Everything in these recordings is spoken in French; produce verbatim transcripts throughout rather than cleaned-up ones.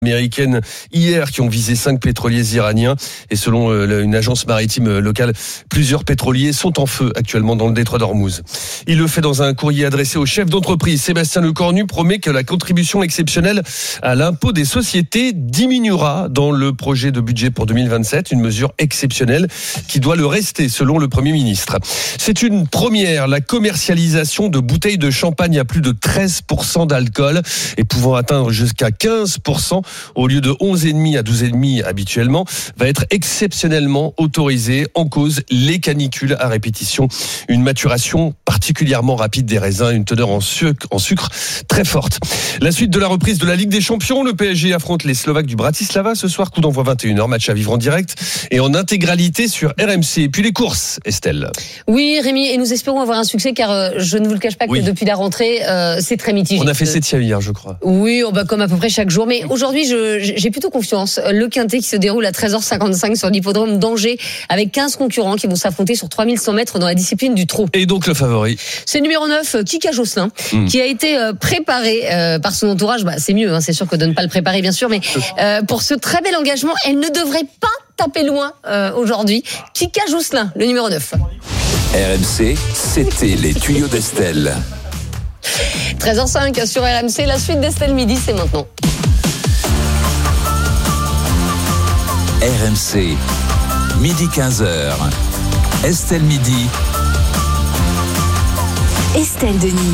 américaines hier qui ont visé cinq pétroliers iraniens et selon euh, une agence maritime locale, plusieurs pétroliers sont en feu actuellement dans le détroit d'Ormuz. Il le fait dans un courrier adressé au chef d'entreprise. Sébastien Lecornu promet que la contribution exceptionnelle à l'impôt des sociétés diminuera dans le projet de budget pour deux mille vingt-sept, une mesure exceptionnelle qui doit le rester selon le Premier ministre. C'est une première, la commercialisation de bouteilles de champagne à plus de treize pour cent d'alcool et pouvant atteindre jusqu'à quinze pour cent au lieu de onze virgule cinq à douze virgule cinq habituellement, va être exceptionnellement autorisé. En cause, les canicules à répétition. Une maturation particulièrement rapide des raisins, une teneur en sucre, en sucre très forte. La suite de la reprise de la Ligue des Champions, le P S G affronte les Slovaques du Bratislava ce soir, coup d'envoi vingt et une heures, match à vivre en direct et en intégralité sur R M C. Et puis les courses, Estelle. Oui, Rémi, et nous espérons avoir un succès car euh, je ne vous le cache pas que oui. depuis la rentrée, euh, c'est très mitigé. On a fait septième hier, je crois. Oui, oh bah, comme à peu près chaque jour. Mais aujourd'hui, je, j'ai plutôt confiance. Le Quintet qui se déroule à treize heures cinquante-cinq sur l'hippodrome d'Angers avec quinze concurrents qui vont s'affronter sur trois mille cent mètres dans la discipline du trot. Et donc le favori, c'est le numéro neuf, Kika Josselin, mmh. qui a été préparé euh, par son entourage. Bah, c'est mieux, hein, c'est sûr que de ne pas le préparer, bien sûr. Mais euh, pour ce très bel engagement, elle ne devrait pas taper loin euh, aujourd'hui. Kika Josselin, le numéro neuf. R M C, c'était les tuyaux d'Estelle. treize heures cinq sur R M C, la suite d'Estelle Midi, c'est maintenant. R M C, midi quinze heures. Estelle Midi. Estelle Denis.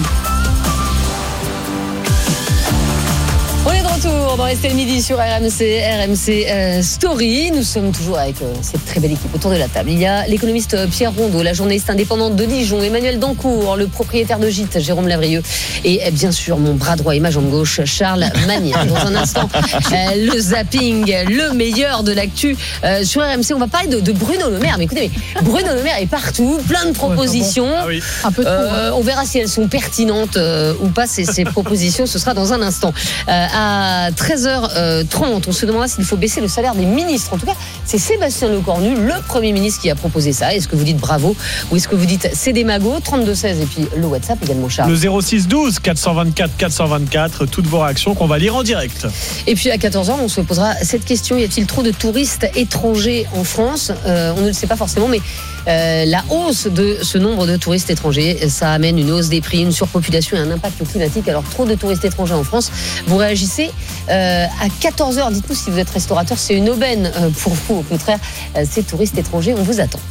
On est de retour dans Estelle Midi sur R M C, R M C euh, Story. Nous sommes toujours avec euh, cette très belle équipe autour de la table. Il y a l'économiste Pierre Rondeau, la journaliste indépendante de Dijon, Emmanuel Dancourt, le propriétaire de Gîte, Jérôme Lavrieux, et euh, bien sûr mon bras droit et ma jambe gauche, Charles Magnien. Dans un instant, euh, le zapping, le meilleur de l'actu euh, sur R M C. On va parler de, de Bruno Le Maire. Mais écoutez, mais Bruno Le Maire est partout, plein de propositions. Ah oui. Un peu trop, euh, on verra si elles sont pertinentes euh, ou pas, ces, ces propositions. Ce sera dans un instant. Euh, à treize heures trente, on se demandera s'il faut baisser le salaire des ministres. En tout cas, c'est Sébastien Lecornu, le Premier ministre, qui a proposé ça. Est-ce que vous dites bravo ou est-ce que vous dites c'est des magots? Trente-deux seize et puis le WhatsApp également, Charles. Le zéro six douze quatre cent vingt-quatre quatre cent vingt-quatre, toutes vos réactions qu'on va lire en direct. Et puis à quatorze heures, on se posera cette question: y a-t-il trop de touristes étrangers en France? euh, On ne le sait pas forcément, mais euh, la hausse de ce nombre de touristes étrangers, ça amène une hausse des prix, une surpopulation et un impact climatique. Alors, trop de touristes étrangers en France, vous réagissez euh, à quatorze heures. Dites-nous si vous êtes restaurateur, c'est une aubaine euh, pour vous. Au contraire, euh, ces touristes étrangers, on vous attend.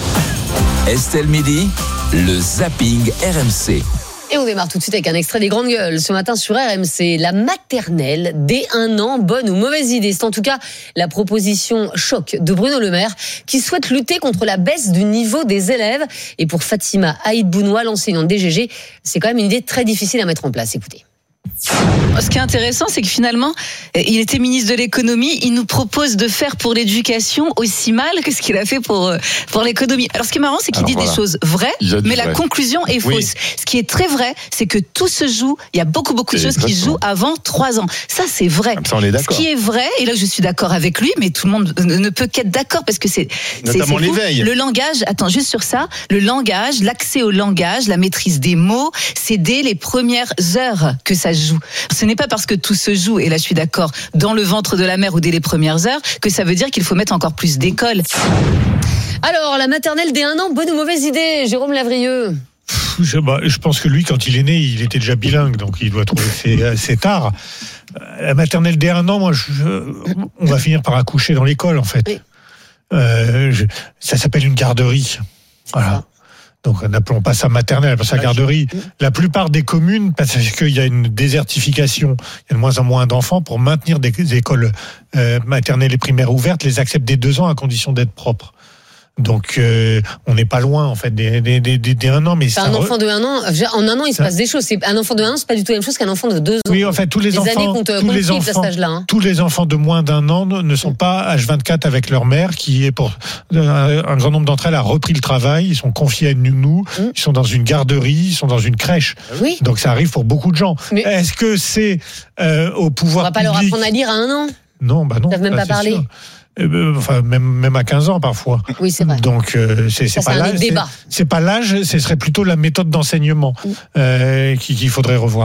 Estelle Midi, le zapping R M C. Et on démarre tout de suite avec un extrait des Grandes Gueules. Ce matin sur R M C, la maternelle dès un an, bonne ou mauvaise idée? C'est en tout cas la proposition choc de Bruno Le Maire qui souhaite lutter contre la baisse du niveau des élèves. Et pour Fatima Haït-Bounoua, l'enseignante des G G, c'est quand même une idée très difficile à mettre en place. Écoutez. Ce qui est intéressant, c'est que finalement, il était ministre de l'économie, il nous propose de faire pour l'éducation aussi mal que ce qu'il a fait pour, pour l'économie. Alors ce qui est marrant, c'est qu'il Alors dit voilà. des choses vraies, mais la vrai. conclusion est fausse. Oui. Ce qui est très vrai, c'est que tout se joue, il y a beaucoup beaucoup de c'est choses qui se jouent avant trois ans. Ça, c'est vrai. Ça, on est d'accord. Ce qui est vrai, et là je suis d'accord avec lui, mais tout le monde ne peut qu'être d'accord parce que c'est... Notamment c'est, c'est l'éveil. Le langage, attends, juste sur ça, le langage, l'accès au langage, la maîtrise des mots, c'est dès les premières heures que ça se joue. Ce n'est pas parce que tout se joue, et là je suis d'accord, dans le ventre de la mère ou dès les premières heures, que ça veut dire qu'il faut mettre encore plus d'écoles. Alors, la maternelle dès un an, bonne ou mauvaise idée, Jérôme Lavrieux? Je, bah, je pense que lui, quand il est né, il était déjà bilingue, donc il doit trouver c'est assez tard. La maternelle dès un an, moi, je, on va finir par accoucher dans l'école, en fait. Oui. Euh, je, ça s'appelle une garderie. Voilà. Donc, n'appelons pas ça maternelle, appelons ça garderie. La plupart des communes, parce qu'il y a une désertification, il y a de moins en moins d'enfants, pour maintenir des, des écoles euh, maternelles et primaires ouvertes, les acceptent dès deux ans à condition d'être propres. Donc, euh, on n'est pas loin, en fait, des, des, des, des, des un an. Mais ça un enfant re... de un an, en un an, il se ça... passe des choses. C'est, un enfant de un an, c'est pas du tout la même chose qu'un enfant de deux ans. Oui, en fait, tous les, les enfants, années comptent, tous, comptent les enfants à cet âge-là, hein. tous les enfants de moins d'un an ne sont pas H vingt-quatre avec leur mère, qui est pour un grand nombre d'entre elles a repris le travail. Ils sont confiés à une nounou, mmh. ils sont dans une garderie, ils sont dans une crèche. Oui. Donc, ça arrive pour beaucoup de gens. Mais est-ce que c'est euh, au pouvoir On va pas public... leur apprendre à lire à un an. Non, bah non. Ils peuvent même bah, pas parler. Sûr. Enfin, même, même à quinze ans parfois. Oui, c'est vrai. Donc, euh, c'est, c'est, ça, pas c'est, l'âge, c'est, c'est pas l'âge, ce serait plutôt la méthode d'enseignement mm. euh, qu'il, qu'il faudrait revoir.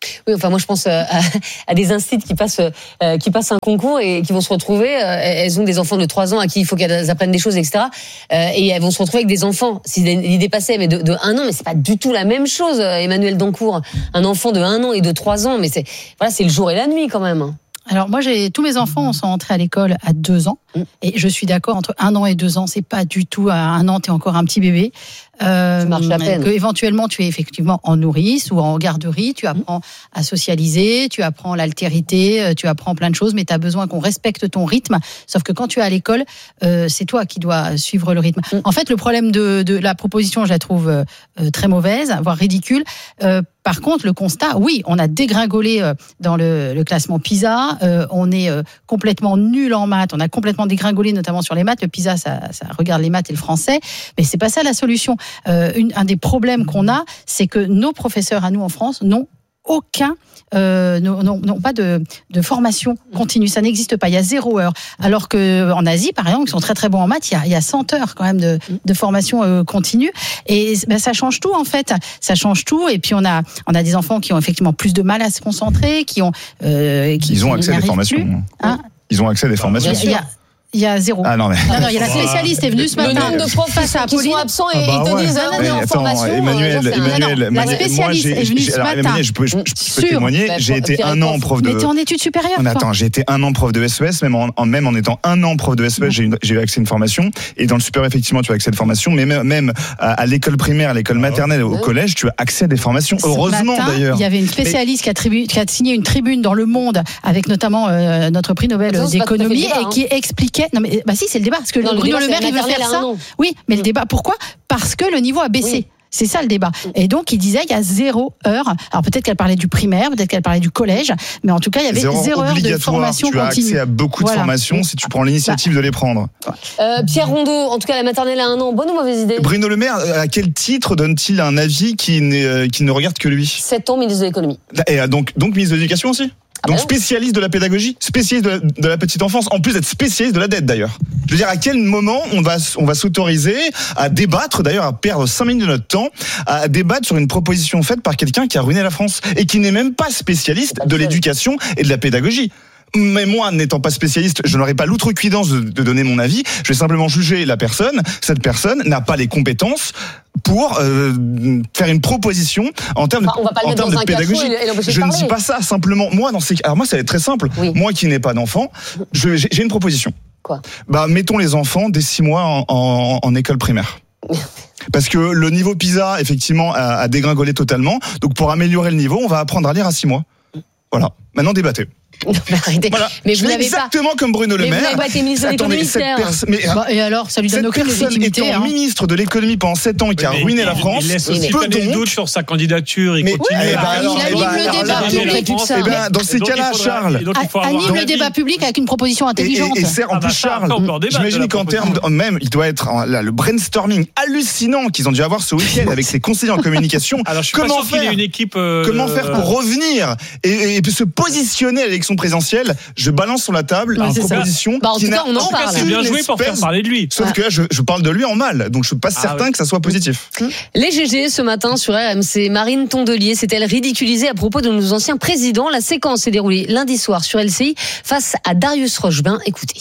Oui, enfin moi je pense à, à des instituts qui passent euh, qui passent un concours et qui vont se retrouver. Euh, elles ont des enfants de trois ans à qui il faut qu'elles apprennent des choses, et cetera. Euh, et elles vont se retrouver avec des enfants. Si l'idée passait, mais de, de un an, mais c'est pas du tout la même chose. Emmanuel Dancourt, un enfant de un an et de trois ans, mais c'est voilà, c'est le jour et la nuit quand même. Alors moi, j'ai tous mes enfants sont entrés à l'école à deux ans et je suis d'accord, entre un an et deux ans, c'est pas du tout à un an, t'es encore un petit bébé. Euh, Ça marche à peine. Que éventuellement tu es effectivement en nourrice ou en garderie, tu apprends à socialiser, tu apprends l'altérité, tu apprends plein de choses, mais tu as besoin qu'on respecte ton rythme. Sauf que quand tu es à l'école, euh, c'est toi qui dois suivre le rythme. En fait, le problème de, de la proposition, je la trouve euh, très mauvaise, voire ridicule. Euh, Par contre, le constat, oui, on a dégringolé dans le, le classement PISA, euh, on est euh, complètement nul en maths, on a complètement dégringolé notamment sur les maths. Le PISA, ça, ça regarde les maths et le français, mais c'est pas ça la solution. Euh, une, un des problèmes qu'on a, c'est que nos professeurs à nous en France n'ont aucun, euh, n'ont, n'ont pas de, de formation continue. Ça n'existe pas. Il y a zéro heure. Alors que en Asie, par exemple, ils sont très très bons en maths. Il y a, il y a cent heures quand même de, de formation euh, continue. Et ben, ça change tout en fait. Ça change tout. Et puis on a, on a des enfants qui ont effectivement plus de mal à se concentrer, qui ont, euh, qui, ils ont qui accès à des formations. Hein ils ont accès à des formations. Il y a, Il y a zéro. Ah non, mais. Non, non, il y a la spécialiste est venue ce matin. Le nombre de profs qui sont absents et Ah bah ils te ouais. disent, ah, non, mais en attends, formation. Emmanuel, euh, Emmanuel, non, la Emmanuel, spécialiste moi, j'ai, est venue j'ai- ce alors, matin. Emmanuel, je peux, je, je peux Sûr. témoigner, Bah, j'ai pour- été Pierre un est an prof. prof de. Mais t'es en études supérieures. Mais toi. attends, j'ai été un an prof de S E S, même en, en- même en étant un an prof de S E S, j'ai, une- j'ai eu accès à une formation. Et dans le supérieur, effectivement, tu as accès à une formation, mais même, même à, à l'école primaire, à l'école maternelle, au Ouais. collège, tu as accès à des formations. Ce Heureusement matin, d'ailleurs. il y avait une spécialiste qui, a tribu- qui a signé une tribune dans Le Monde avec notamment euh, notre prix Nobel Attention, c'est pas tout à fait d'économie le débat, et qui expliquait. Non mais bah si, c'est le débat parce que Non, le Bruno débat, Le Maire c'est il veut maternelle faire à ça. un an. Oui, mais le Mm. débat. Pourquoi ? Parce que le niveau a baissé. Oui. C'est ça le débat. Et donc il disait il y a zéro heure. Alors peut-être qu'elle parlait du primaire, peut-être qu'elle parlait du collège, mais en tout cas il y avait Zéro zéro heure de obligatoire, formation tu as continue. accès à beaucoup de Voilà. formations si tu prends l'initiative de les prendre. Euh, Pierre Rondeau, en tout cas la maternelle à un an, bonne ou mauvaise idée? Bruno Le Maire, à quel titre donne-t-il un avis qui, n'est, euh, qui ne regarde que lui? sept ans, ministre de l'économie. Et euh, donc, donc ministre de l'Éducation aussi. Ah Donc bah non. spécialiste de la pédagogie, spécialiste de la, de la petite enfance, en plus d'être spécialiste de la dette d'ailleurs. Je veux dire, à quel moment on va, on va s'autoriser à débattre, d'ailleurs à perdre cinq minutes de notre temps, à débattre sur une proposition faite par quelqu'un qui a ruiné la France et qui n'est même pas spécialiste de l'éducation et de la pédagogie. Mais moi, n'étant pas spécialiste, je n'aurai pas l'outrecuidance de, de donner mon avis. Je vais simplement juger la personne. Cette personne n'a pas les compétences pour euh, faire une proposition en termes de, Enfin, on va pas le en mettre termes dans de un cachot pédagogie. et l'empêcher de Je ne parler. dis pas ça. Simplement, moi, dans ces, alors moi, ça va être très simple. Oui. Moi qui n'ai pas d'enfant, je- j'ai, j'ai une proposition. Quoi? Bah, mettons les enfants dès six mois en, en, en école primaire. Parce que le niveau PISA, effectivement, a, a dégringolé totalement. Donc, pour améliorer le niveau, on va apprendre à lire à six mois. Voilà. Maintenant, débattez. Non, mais arrêtez. Voilà. Mais Je vous fais n'avez pas. exactement comme Bruno Le Mais vous Maire. n'avez pas été ministre de Attendez, l'économie, cette Pierre. personne- mais, Bah, et alors, ça lui donne cette aucune personne légitimité. étant hein. ministre de l'économie pendant sept ans et qui a Mais ruiné il- la France, Il laisse Oui, aussi mais- peut planer le donc- doute sur sa candidature. Il Mais- continue oui, à- bah alors, il eh anime ben, le alors débat là, public, donc, tout ça. eh ben, dans ces Et donc, cas-là, il faudra- Charles, et donc, il faut avoir Anime un le avis. débat public avec une proposition Et, intelligente. et, et c'est en Ah bah plus ça, Charles. après, on peut en débattre J'imagine de la qu'en termes de- même, il doit être hein, là, le brainstorming hallucinant qu'ils ont dû avoir ce week-end avec ses conseillers en communication. Alors, je suis Comment pas sûr qu'il faire ait une équipe. euh, Comment faire pour revenir et, et se positionner à l'élection présidentielle? Je balance sur la table Ouais, une c'est ça. proposition Bah, en qui tout n'a cas, on en En tout cas, parle. c'est bien aucune joué pour faire espèce- parler de lui. Sauf que là, je, je parle de lui en mal, donc je suis pas Ah certain oui. que ça soit positif. Les G G ce matin sur R M C, Marine Tondelier s'est-elle ridiculisée à propos de nos anciens présidents? La séquence s'est déroulée lundi soir sur L C I face à Darius Rochebin. Écoutez.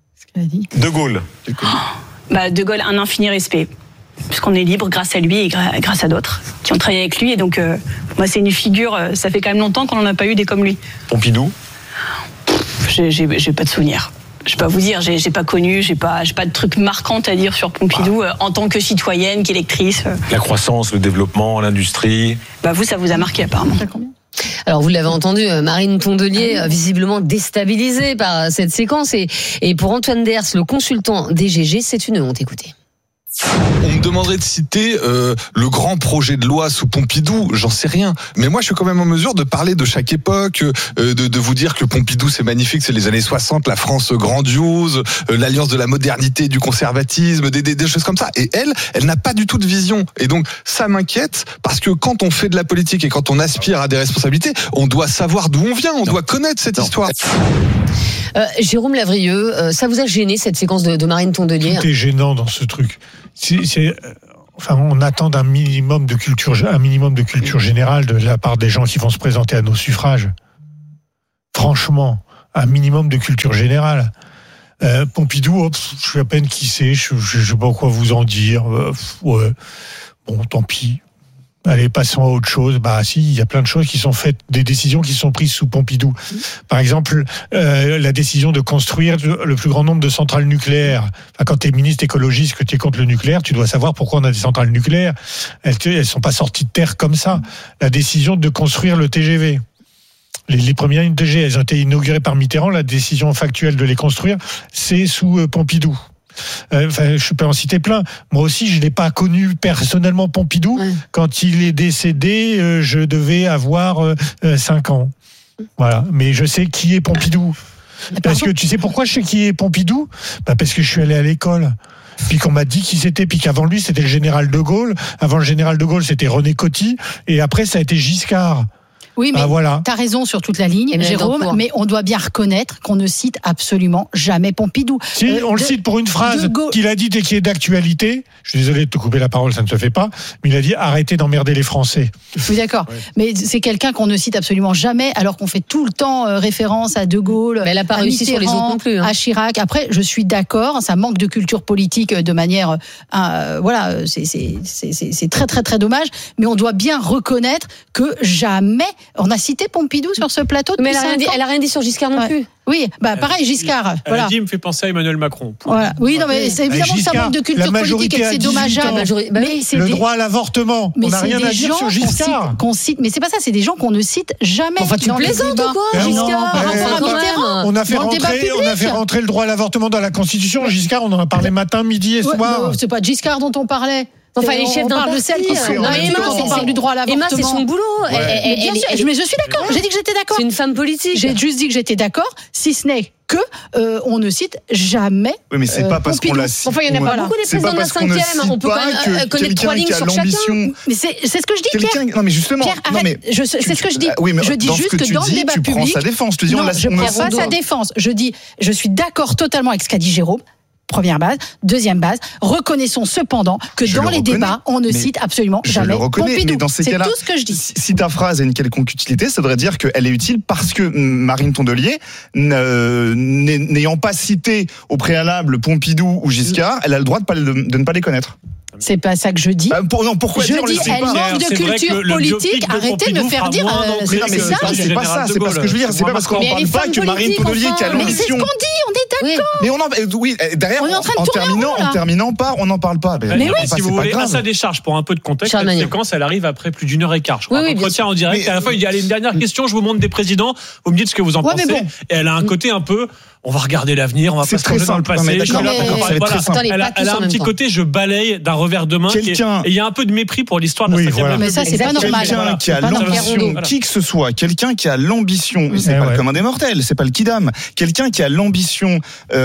De Gaulle. Bah, De Gaulle, un infini respect. Puisqu'on est libre grâce à lui et gra- grâce à d'autres qui ont travaillé avec lui. Et donc, euh, moi, c'est une figure, euh, ça fait quand même longtemps qu'on n'en a pas eu des comme lui. Pompidou. J'ai, j'ai, j'ai pas de souvenirs. Je vais pas vous dire, j'ai, j'ai pas connu, j'ai pas, j'ai pas de trucs marquants à dire sur Pompidou euh, en tant que citoyenne, qu'électrice. euh. La croissance, le développement, l'industrie. Bah, vous, ça vous a marqué apparemment. Alors vous l'avez entendu, euh, Marine Tondelier euh, visiblement déstabilisée par euh, cette séquence et, et pour Antoine Ders, le consultant des G G, c'est une honte. Écoutez. On me demanderait de citer euh, le grand projet de loi sous Pompidou, j'en sais rien. Mais moi, je suis quand même en mesure de parler de chaque époque, euh, de, de vous dire que Pompidou, c'est magnifique, c'est les années soixante, la France grandiose, euh, l'alliance de la modernité et du conservatisme, des, des, des choses comme ça. Et elle, elle n'a pas du tout de vision. Et donc, ça m'inquiète parce que quand on fait de la politique et quand on aspire à des responsabilités, on doit savoir d'où on vient, on doit connaître cette histoire. Euh, Jérôme Lavrieux, euh, ça vous a gêné cette séquence de, de Marine Tondelier? hein. hein. Tout est gênant dans ce truc. C'est, c'est, Enfin, on attend un minimum de culture, un minimum de culture générale de la part des gens qui vont se présenter à nos suffrages. Franchement, un minimum de culture générale. Euh, Pompidou, oh, pff, je suis à peine qui c'est, je, je, je sais pas quoi vous en dire. Euh, pff, ouais. Bon, tant pis. Allez, passons à autre chose. Bah si, il y a plein de choses qui sont faites, des décisions qui sont prises sous Pompidou. Par exemple, euh, la décision de construire le plus grand nombre de centrales nucléaires. Enfin, quand tu es ministre écologiste, que tu es contre le nucléaire, tu dois savoir pourquoi on a des centrales nucléaires. Elles ne sont pas sorties de terre comme ça. La décision de construire le T G V. Les, les premières lignes T G V, elles ont été inaugurées par Mitterrand. La décision factuelle de les construire, c'est sous euh, Pompidou. Euh, enfin, je peux en citer plein. Moi aussi, je n'ai pas connu personnellement Pompidou. Ouais. Quand il est décédé, euh, je devais avoir euh, cinq ans. Voilà. Mais je sais qui est Pompidou. Parce que tu sais pourquoi je sais qui est Pompidou ? Bah parce que je suis allé à l'école. Puis qu'on m'a dit qui c'était, puis qu'avant lui, c'était le général de Gaulle. Avant le général de Gaulle, c'était René Coty. Et après, ça a été Giscard. Oui, mais bah voilà. Tu as raison sur toute la ligne, et Jérôme, mais on doit bien reconnaître qu'on ne cite absolument jamais Pompidou. Si, euh, on de, le cite pour une phrase qu'il a dite et qui est d'actualité. Je suis désolé de te couper la parole, ça ne se fait pas, mais il a dit arrêtez d'emmerder les Français. Oui, d'accord. Ouais. Mais c'est quelqu'un qu'on ne cite absolument jamais, alors qu'on fait tout le temps euh, référence à De Gaulle, mais elle a pas à réussi sur les autres non plus, hein. À Chirac. Après, je suis d'accord, ça manque de culture politique de manière... Euh, voilà, c'est, c'est, c'est, c'est, c'est très, très, très dommage, mais on doit bien reconnaître que jamais on a cité Pompidou sur ce plateau. Mais elle a, rien dit, elle a rien dit sur Giscard non ouais. plus. Oui, bah pareil, Giscard. Elle voilà. a dit, il me fait penser à Emmanuel Macron. Voilà. Oui, non, mais c'est évidemment Giscard, ça manque de culture politique et que c'est dommageable. Bah mais c'est le des... droit à l'avortement. Mais on n'a rien à dire sur Giscard. Qu'on cite, qu'on cite, mais c'est pas ça, c'est des gens qu'on ne cite jamais. Enfin, tu plaisantes ou quoi, Giscard? Par rapport à Mitterrand. On a fait rentrer, on a fait rentrer le droit à l'avortement dans la Constitution. Giscard, on en a parlé matin, midi et soir. C'est pas Giscard dont on parlait. Enfin, les chefs d'un parle de celle qui sont. Non, mais Emma, on parle du droit à l'avortement. Emma, c'est son boulot. Ouais. Elle, elle, bien elle, sûr, mais je suis d'accord. J'ai dit que j'étais d'accord. C'est une femme politique. J'ai juste dit que j'étais d'accord, si ce n'est que euh, on ne cite jamais. Oui, mais c'est euh, pas parce Pompidou. qu'on la cite. Enfin, il y en a pas voilà. beaucoup des présidents de la cinquième. On peut quand même connaître trois lignes sur chacun. Mais c'est c'est ce que je dis, Pierre. Non, mais justement. Pierre, arrête. C'est ce que je dis. Oui, mais je dis juste que dans le débat public. Tu prends sa défense. Je te dis, on la. Je prends pas sa défense. Je dis, je suis d'accord totalement avec ce qu'a dit Jérôme. Première base. Deuxième base, reconnaissons cependant que je dans les reconnais, débats, on ne cite absolument jamais le reconnais, Pompidou. Mais dans ces c'est cas-là, tout ce que je dis. Si, si ta phrase a une quelconque utilité, ça devrait dire qu'elle est utile parce que Marine Tondelier, n'ayant pas cité au préalable Pompidou ou Giscard, elle a le droit de, pas, de, de ne pas les connaître. C'est pas ça que je dis. Bah, pour, non, pourquoi je dire, dis, elle pas. manque de culture politique. Arrêtez de me faire dire. Euh, c'est, c'est, ça, c'est pas ça. C'est pas ce que je veux dire. C'est pas parce qu'on ne parle pas que Marine Tondelier qui a l'ambition. Mais c'est ce qu'on dit. On est d'accord. Mais on en, oui, derrière, on est en, train de en terminant, en terminant par, on n'en parle pas. Mais, mais oui. Si vous voulez, à sa décharge, pour un peu de contexte, cette séquence, elle arrive après plus d'une heure et quart. Je crois. Entretien en direct. À la fin, il dit allez, une dernière question. Je vous montre des présidents. Vous me dites ce que vous en pensez. Et elle a un côté un peu. On va regarder l'avenir, on va pas se plonger dans le passé. Elle a un petit côté, je balaye d'un revers de main. Et il y a un peu de mépris pour l'histoire de la cinquième République. Mais ça, c'est pas normal. Quelqu'un qui a l'ambition, qui que ce soit, quelqu'un qui a l'ambition, et c'est pas le commun des mortels, c'est pas le kidam, quelqu'un qui a l'ambition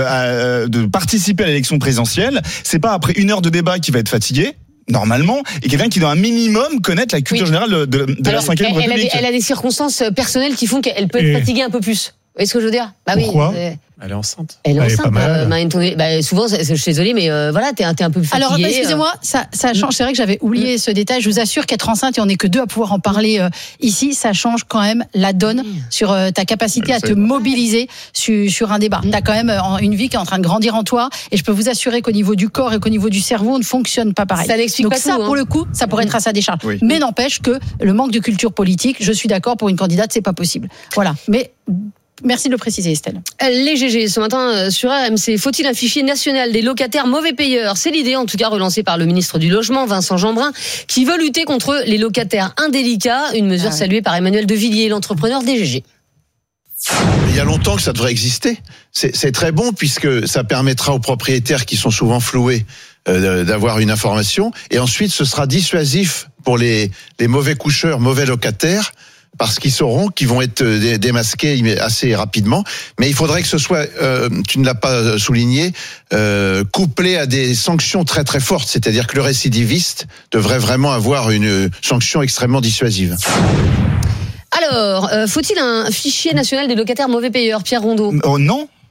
de participer à l'élection présidentielle, c'est pas après une heure de débat qu'il va être fatigué. Normalement, et quelqu'un qui doit un minimum connaître la culture oui. générale de, de, de la cinquième République. Elle a, des, elle a des circonstances personnelles qui font qu'elle peut être et... fatiguée un peu plus. Vous voyez ce que je veux dire? Bah Pourquoi oui. Elle est enceinte. Elle est elle enceinte. Est euh, Marine Tondelier. Bah, souvent, je suis désolée, mais euh, voilà, t'es, t'es un peu fatiguée. Alors, bah, excusez-moi, ça, ça change. C'est vrai que j'avais oublié mmh. ce détail. Je vous assure qu'être enceinte et on n'est que deux à pouvoir en parler euh, ici, ça change quand même la donne mmh. sur euh, ta capacité à te mobiliser sur, sur un débat. Mmh. T'as quand même euh, une vie qui est en train de grandir en toi, et je peux vous assurer qu'au niveau du corps et qu'au niveau du cerveau, on ne fonctionne pas pareil. Ça l'explique Donc pas ça, tout, hein. pour le coup, ça pourrait être à sa décharge. Oui. Mais n'empêche que le manque de culture politique, je suis d'accord, pour une candidate, c'est pas possible. Voilà. Mais merci de le préciser, Estelle. Les G G, ce matin sur R M C, faut-il un fichier national des locataires mauvais payeurs? C'est l'idée, en tout cas, relancée par le ministre du Logement, Vincent Jeanbrun, qui veut lutter contre les locataires indélicats. Une mesure ah ouais. saluée par Emmanuel Devilliers, l'entrepreneur des G G. Il y a longtemps que ça devrait exister. C'est, c'est très bon puisque ça permettra aux propriétaires qui sont souvent floués euh, d'avoir une information. Et ensuite, ce sera dissuasif pour les, les mauvais coucheurs, mauvais locataires, parce qu'ils sauront qu'ils vont être démasqués assez rapidement. Mais il faudrait que ce soit, euh, tu ne l'as pas souligné, euh, couplé à des sanctions très très fortes. C'est-à-dire que le récidiviste devrait vraiment avoir une sanction extrêmement dissuasive. Alors, euh, faut-il un fichier national des locataires mauvais payeurs, Pierre Rondeau? Oh non.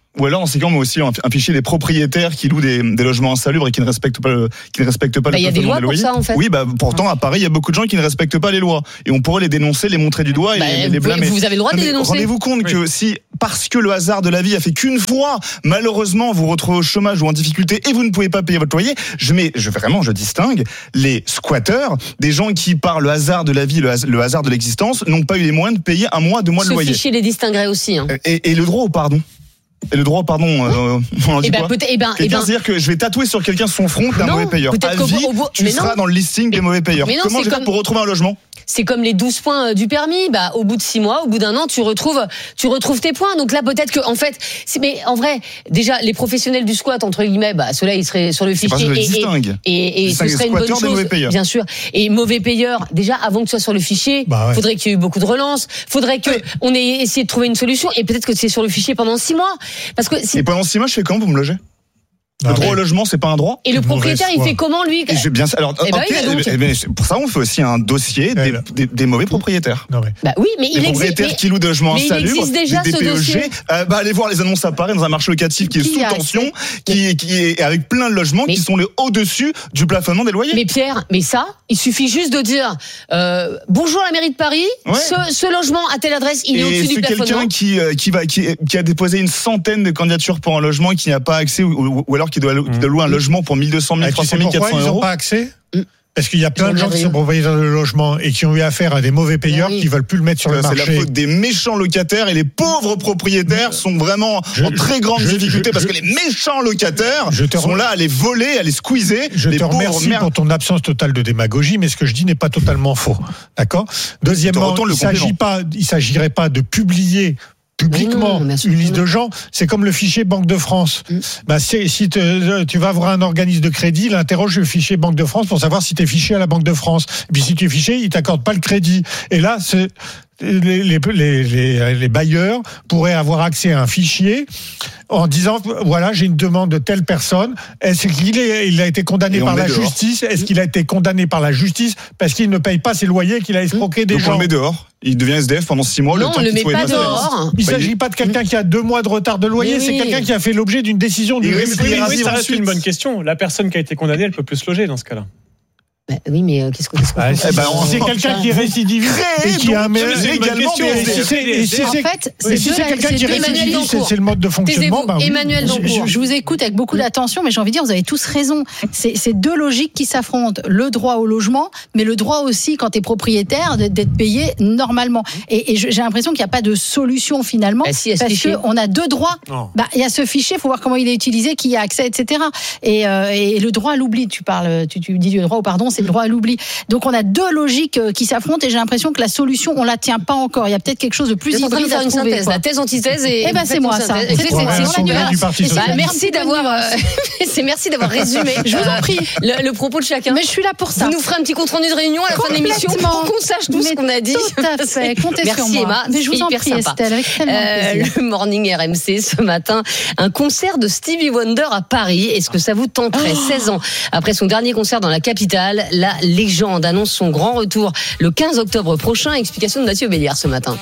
Ou alors, en ces cas, on met aussi un, un fichier des propriétaires qui louent des, des logements insalubres et qui ne respectent pas le, qui ne respectent pas bah, le plafonnement des loyers. Il y a des lois pour ça, en fait. Oui, bah, pourtant, à Paris, il y a beaucoup de gens qui ne respectent pas les lois. Et on pourrait les dénoncer, les montrer du doigt et bah, les, les blâmer. Vous avez le droit de les dénoncer. Rendez-vous compte oui. que si, parce que le hasard de la vie a fait qu'une fois, malheureusement, vous vous retrouvez au chômage ou en difficulté et vous ne pouvez pas payer votre loyer, je mets, je, vraiment, je distingue les squatteurs, des gens qui, par le hasard de la vie, le, has, le hasard de l'existence, n'ont pas eu les moyens de payer un mois, deux mois de loyer. Ce fichier les distinguerait aussi. Hein. Et, et le droit au pardon. Et le droit, pardon, euh, on en dit eh ben, quoi eh ben, eh ben, c'est-à-dire que je vais tatouer sur quelqu'un son front d'un mauvais payeur. À vie, au bout, tu mais seras non. dans le listing des mauvais payeurs. Mais non, Comment je vais comme... faire pour retrouver un logement ? C'est comme les douze points du permis. Bah, au bout de six mois, au bout d'un an, tu retrouves, tu retrouves tes points. Donc là, peut-être que, en fait, c'est, mais en vrai, déjà, les professionnels du squat, entre guillemets, bah, ceux-là, ils seraient sur le fichier. C'est et, et, et, et ce serait une bonne chose. Bien sûr. Et mauvais payeurs, déjà, avant que tu sois sur le fichier, bah ouais. faudrait qu'il y ait eu beaucoup de relances. Faudrait que, ouais. on ait essayé de trouver une solution. Et peut-être que c'est sur le fichier pendant six mois. Parce que si... Et pendant six mois, je fais comment pour me loger? Le non, droit au logement, c'est pas un droit. Et le propriétaire, il fait comment, lui? Et je bien, alors, eh ben, okay, donc... eh ben, pour ça, on fait aussi un dossier des, des, des mauvais propriétaires. Non, mais... Bah oui, mais les il propriétaires existe. qui louent des logements insalubres, il existe déjà des D P E G. Ce dossier. Euh, bah, allez voir les annonces à Paris dans un marché locatif qui, qui est sous tension, qui, qui est avec plein de logements mais... qui sont les au-dessus du plafonnement des loyers. Mais Pierre, mais ça, il suffit juste de dire euh, bonjour à la mairie de Paris, ouais. ce, ce logement à telle adresse, il est et au-dessus du plafonnement. C'est quelqu'un qui, euh, qui, va, qui, qui a déposé une centaine de candidatures pour un logement et qui n'y a pas accès, ou, ou alors qui doit, mmh. qui doit louer un logement pour mille deux cents, mille trois cents, mille quatre cents euros. Ils n'ont pas accès parce qu'il y a plein de gens qui sont propriétaires de logement et qui ont eu affaire à des mauvais payeurs oui. qui veulent plus le mettre sur le marché. C'est la faute des méchants locataires et les pauvres propriétaires sont vraiment je, en très grande je, difficulté je, parce je, que les méchants locataires sont là à les voler, à les squeezer. Je les te remercie mères. pour ton absence totale de démagogie, mais ce que je dis n'est pas totalement faux. D'accord ? Deuxièmement, il s'agit pas, il s'agirait pas de publier publiquement non, une liste de gens, c'est comme le fichier Banque de France. Mm. Bah, si si te, tu vas voir un organisme de crédit, il interroge le fichier Banque de France pour savoir si tu es fiché à la Banque de France. Et puis si tu es fiché, il t'accorde pas le crédit. Et là, c'est Les, les, les, les bailleurs pourraient avoir accès à un fichier en disant voilà, j'ai une demande de telle personne, est-ce qu'il est, il a été condamné par la dehors. justice, est-ce qu'il a été condamné par la justice parce qu'il ne paye pas ses loyers, qu'il a escroqué des Donc gens. On le met dehors. Il devient S D F pendant six mois. Non, le temps on le met pas pas dehors. Il ne s'agit pas de quelqu'un qui a deux mois de retard de loyer, oui. c'est quelqu'un qui a fait l'objet d'une décision du juge. Oui, oui, ça reste une bonne question. La personne qui a été condamnée, elle peut plus se loger dans ce cas-là. Bah, oui, mais euh, qu'est-ce qu'on qu ah, c'est, bah, c'est quelqu'un qui est récidiviste et qui a un légalement des et si c'est en fait c'est si c'est quelqu'un qui est récidiviste, c'est le mode de fonctionnement. Bah, Emmanuel je, je, je vous écoute avec beaucoup d'attention, mais j'ai envie de dire, vous avez tous raison. C'est, c'est deux logiques qui s'affrontent. Le droit au logement, mais le droit aussi, quand tu es propriétaire, d'être payé normalement. Et, et j'ai l'impression qu'il n'y a pas de solution finalement, bah, si, parce qu'on a deux droits. Bah, il y a ce fichier, il faut voir comment il est utilisé, qui y a accès, et cetera. Et, euh, et le droit à l'oubli, tu parles, tu, tu dis le droit au pardon, c'est le droit à l'oubli. Donc on a deux logiques qui s'affrontent et j'ai l'impression que la solution on la tient pas encore. Il y a peut-être quelque chose de plus hybride à une trouver. synthèse, la thèse antithèse et eh ben c'est moi ça. C'est, c'est, c'est, c'est bah, merci d'avoir euh, c'est merci d'avoir résumé. Je vous en prie le, le propos de chacun. Mais je suis là pour ça. Vous nous ferez un petit compte rendu de réunion à la fin de l'émission pour qu'on sache tout ce qu'on a dit. Tout à fait. Comptez merci sur moi. Emma. Mais je vous en prie Estelle, avec tellement de plaisir. Le Morning R M C ce matin, un concert de Stevie Wonder à Paris. Est-ce que ça vous tenterait? seize ans après son dernier concert dans la capitale, la légende annonce son grand retour le quinze octobre prochain. Explication de Mathieu Béliard ce matin.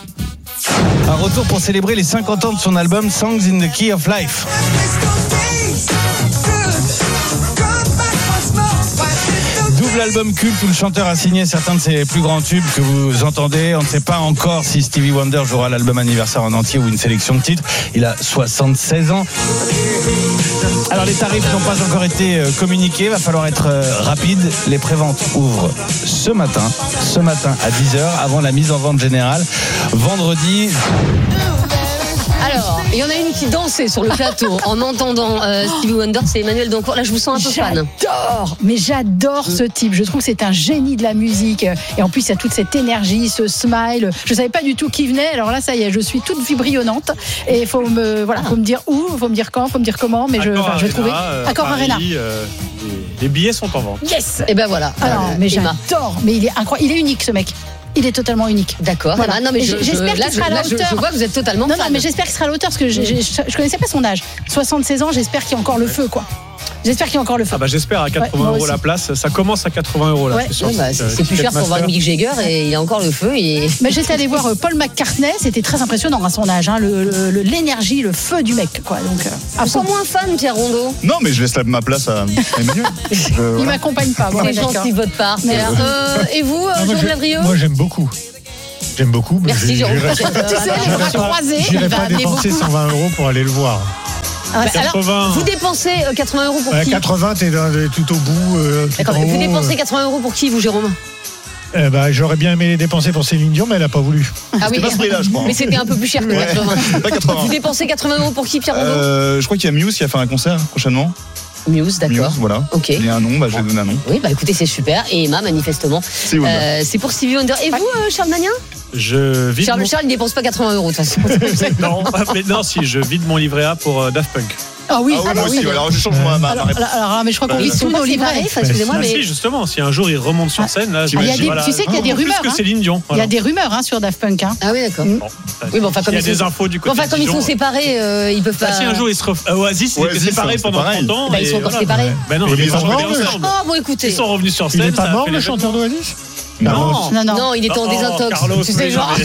Un retour pour célébrer les cinquante ans de son album Songs in the Key of Life. Double album culte où le chanteur a signé certains de ses plus grands tubes que vous entendez. On ne sait pas encore si Stevie Wonder jouera l'album anniversaire en entier ou une sélection de titres. Il a soixante-seize ans. Alors les tarifs n'ont pas encore été communiqués, il va falloir être rapide. Les préventes ouvrent ce matin, ce matin à dix heures avant la mise en vente générale. Vendredi... Alors, il y en a une qui dansait sur le plateau en entendant euh, Stevie Wonder, c'est Emmanuel Dancourt. Là, je vous sens un peu fan. J'adore, mais j'adore ce type. Je trouve que c'est un génie de la musique. Et en plus, il y a toute cette énergie, ce smile. Je savais pas du tout qui venait. Alors là, ça y est, je suis toute vibrillonnante. Et il faut me, voilà, faut me dire où, il faut me dire quand, il faut me dire comment. Mais je, enfin, je vais trouver. Euh, Accord Arena. Euh, les billets sont en vente. Yes. Et ben voilà. Alors, euh, mais Emma. J'adore. Mais il est incroyable. Il est unique, ce mec. Il est totalement unique. D'accord. Voilà. Ah non, mais je, j'espère je, là, qu'il sera à la hauteur. Je, je vois que vous êtes totalement non, fan. Non, mais j'espère qu'il sera à la hauteur parce que je, je, je connaissais pas son âge. soixante-seize ans, j'espère qu'il y a encore le feu, quoi. J'espère qu'il y a encore le feu. Ah bah j'espère à quatre-vingts euros la place. Ça commence à quatre-vingts euros là. Ouais. Ouais, bah, c'est, c'est plus cher pour voir Mick Jagger et il y a encore le feu. Et... Mais j'étais allé voir Paul McCartney, c'était très impressionnant à son âge, hein, le, le, l'énergie, le feu du mec, quoi. Donc, euh, sont moins fan, Pierre Rondeau. Non, mais je laisse la, ma place à Emmanuel. Il voilà. m'accompagne pas. C'est gentil de votre part. Euh, et vous, euh, Jean Lavrieux? Moi, j'aime beaucoup. J'aime beaucoup. Mais merci, Jérôme. Tu sais, les bras croisés. J'irai pas dépenser cent vingt euros pour aller le voir. Ah, quatre-vingts. Alors, vous dépensez quatre-vingts euros pour ouais, qui? quatre-vingts, t'es tout au bout. Euh, tout D'accord, vous haut, dépensez quatre-vingts euros pour qui, vous, Jérôme? Eh ben, j'aurais bien aimé les dépenser pour Céline Dion, mais elle n'a pas voulu. Ah oui, pas ce prix-là, je crois. Mais c'était un peu plus cher que quatre-vingts. Pas quatre-vingts. Vous dépensez quatre-vingts euros pour qui, Pierre Rondeau? euh, Je crois qu'il y a Muse qui a fait un concert prochainement. Muse, d'accord. Muse, voilà. Ok. Il y a un nom, bah, je vais donner un nom. Oui, bah écoutez, c'est super. Et Emma, manifestement. C'est, euh, c'est pour Stevie Wonder. Et vous, euh, Charles Magnin? Je vide Charles, mon... Charles, il ne dépense pas quatre-vingts euros de toute façon. non, mais non, si, je vide mon livret A pour euh, Daft Punk. Ah oui, ah oui, alors, moi aussi, oui. alors je change moi ma, alors, ma réponse. Alors, alors, mais je crois qu'on vit tous nos livrets. Excusez-moi, mais... mais. Si, justement, si un jour il remonte sur scène, là, ah, y a des, voilà. Tu sais qu'il y a des rumeurs. Plus que Céline Dion. Il y a des rumeurs hein, sur Daft Punk. Hein. Ah oui, d'accord. Bon, oui, bon, enfin, comme il y a ils des sont... infos du côté. Bon, enfin, comme ils sont séparés, euh, ils peuvent pas. Ah, si un jour ils se refont. Oasis, ils étaient séparés pendant trente ans. Ils sont encore séparés. Ben non, ils sont revenus ensemble. Ah bon, écoutez. Ils sont revenus sur scène. Il n'est pas mort, le chanteur d'Oasis? Non. Non, non, non, il était en oh, désintox. Carlos, tu sais, genre.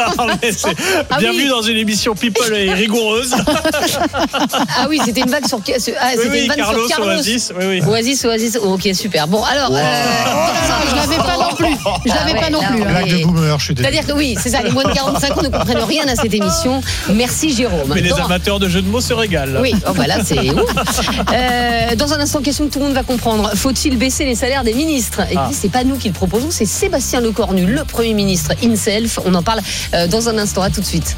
Ah, bienvenue oui. dans une émission People et rigoureuse. Ah oui, c'était une vague sur. Ah, c'était oui, oui, une vague Carlos, sur Carlos. Oasis, oui, oui. Oasis, Oasis. Oh, ok, super. Bon, alors. Wow. Euh, oh, je l'avais pas non plus. Je l'avais ah, ouais, pas non plus. Blague de boomer, je suis désolé. C'est-à-dire que oui, c'est ça. Les moins de quarante-cinq ans ne comprennent rien à cette émission. Merci, Jérôme. Mais les dans... amateurs de jeux de mots se régalent. Oui, oh, voilà, c'est ouf. Euh, dans un instant, question que tout le monde va comprendre. Faut-il baisser les salaires des ministres? Et ah. puis, c'est pas nous qui le proposons, c'est Sébastien Lecornu, le Premier ministre himself. On en parle euh, dans un instant. À tout de suite.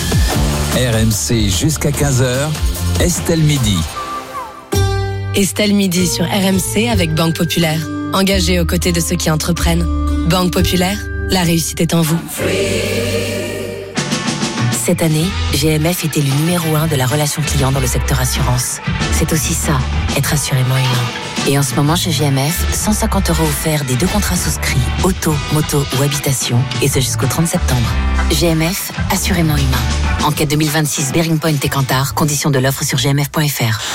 R M C jusqu'à quinze heures. Estelle Midi. Estelle Midi sur R M C avec Banque Populaire. Engagée aux côtés de ceux qui entreprennent. Banque Populaire, la réussite est en vous. Cette année, G M F était le numéro un de la relation client dans le secteur assurance. C'est aussi ça, être assurément humain. Et en ce moment, chez G M F, cent cinquante euros offerts des deux contrats souscrits, auto, moto ou habitation, et ce jusqu'au trente septembre. G M F, assurément humain. Enquête deux mille vingt-six, Bearing Point et Kantar, conditions de l'offre sur g m f point f r.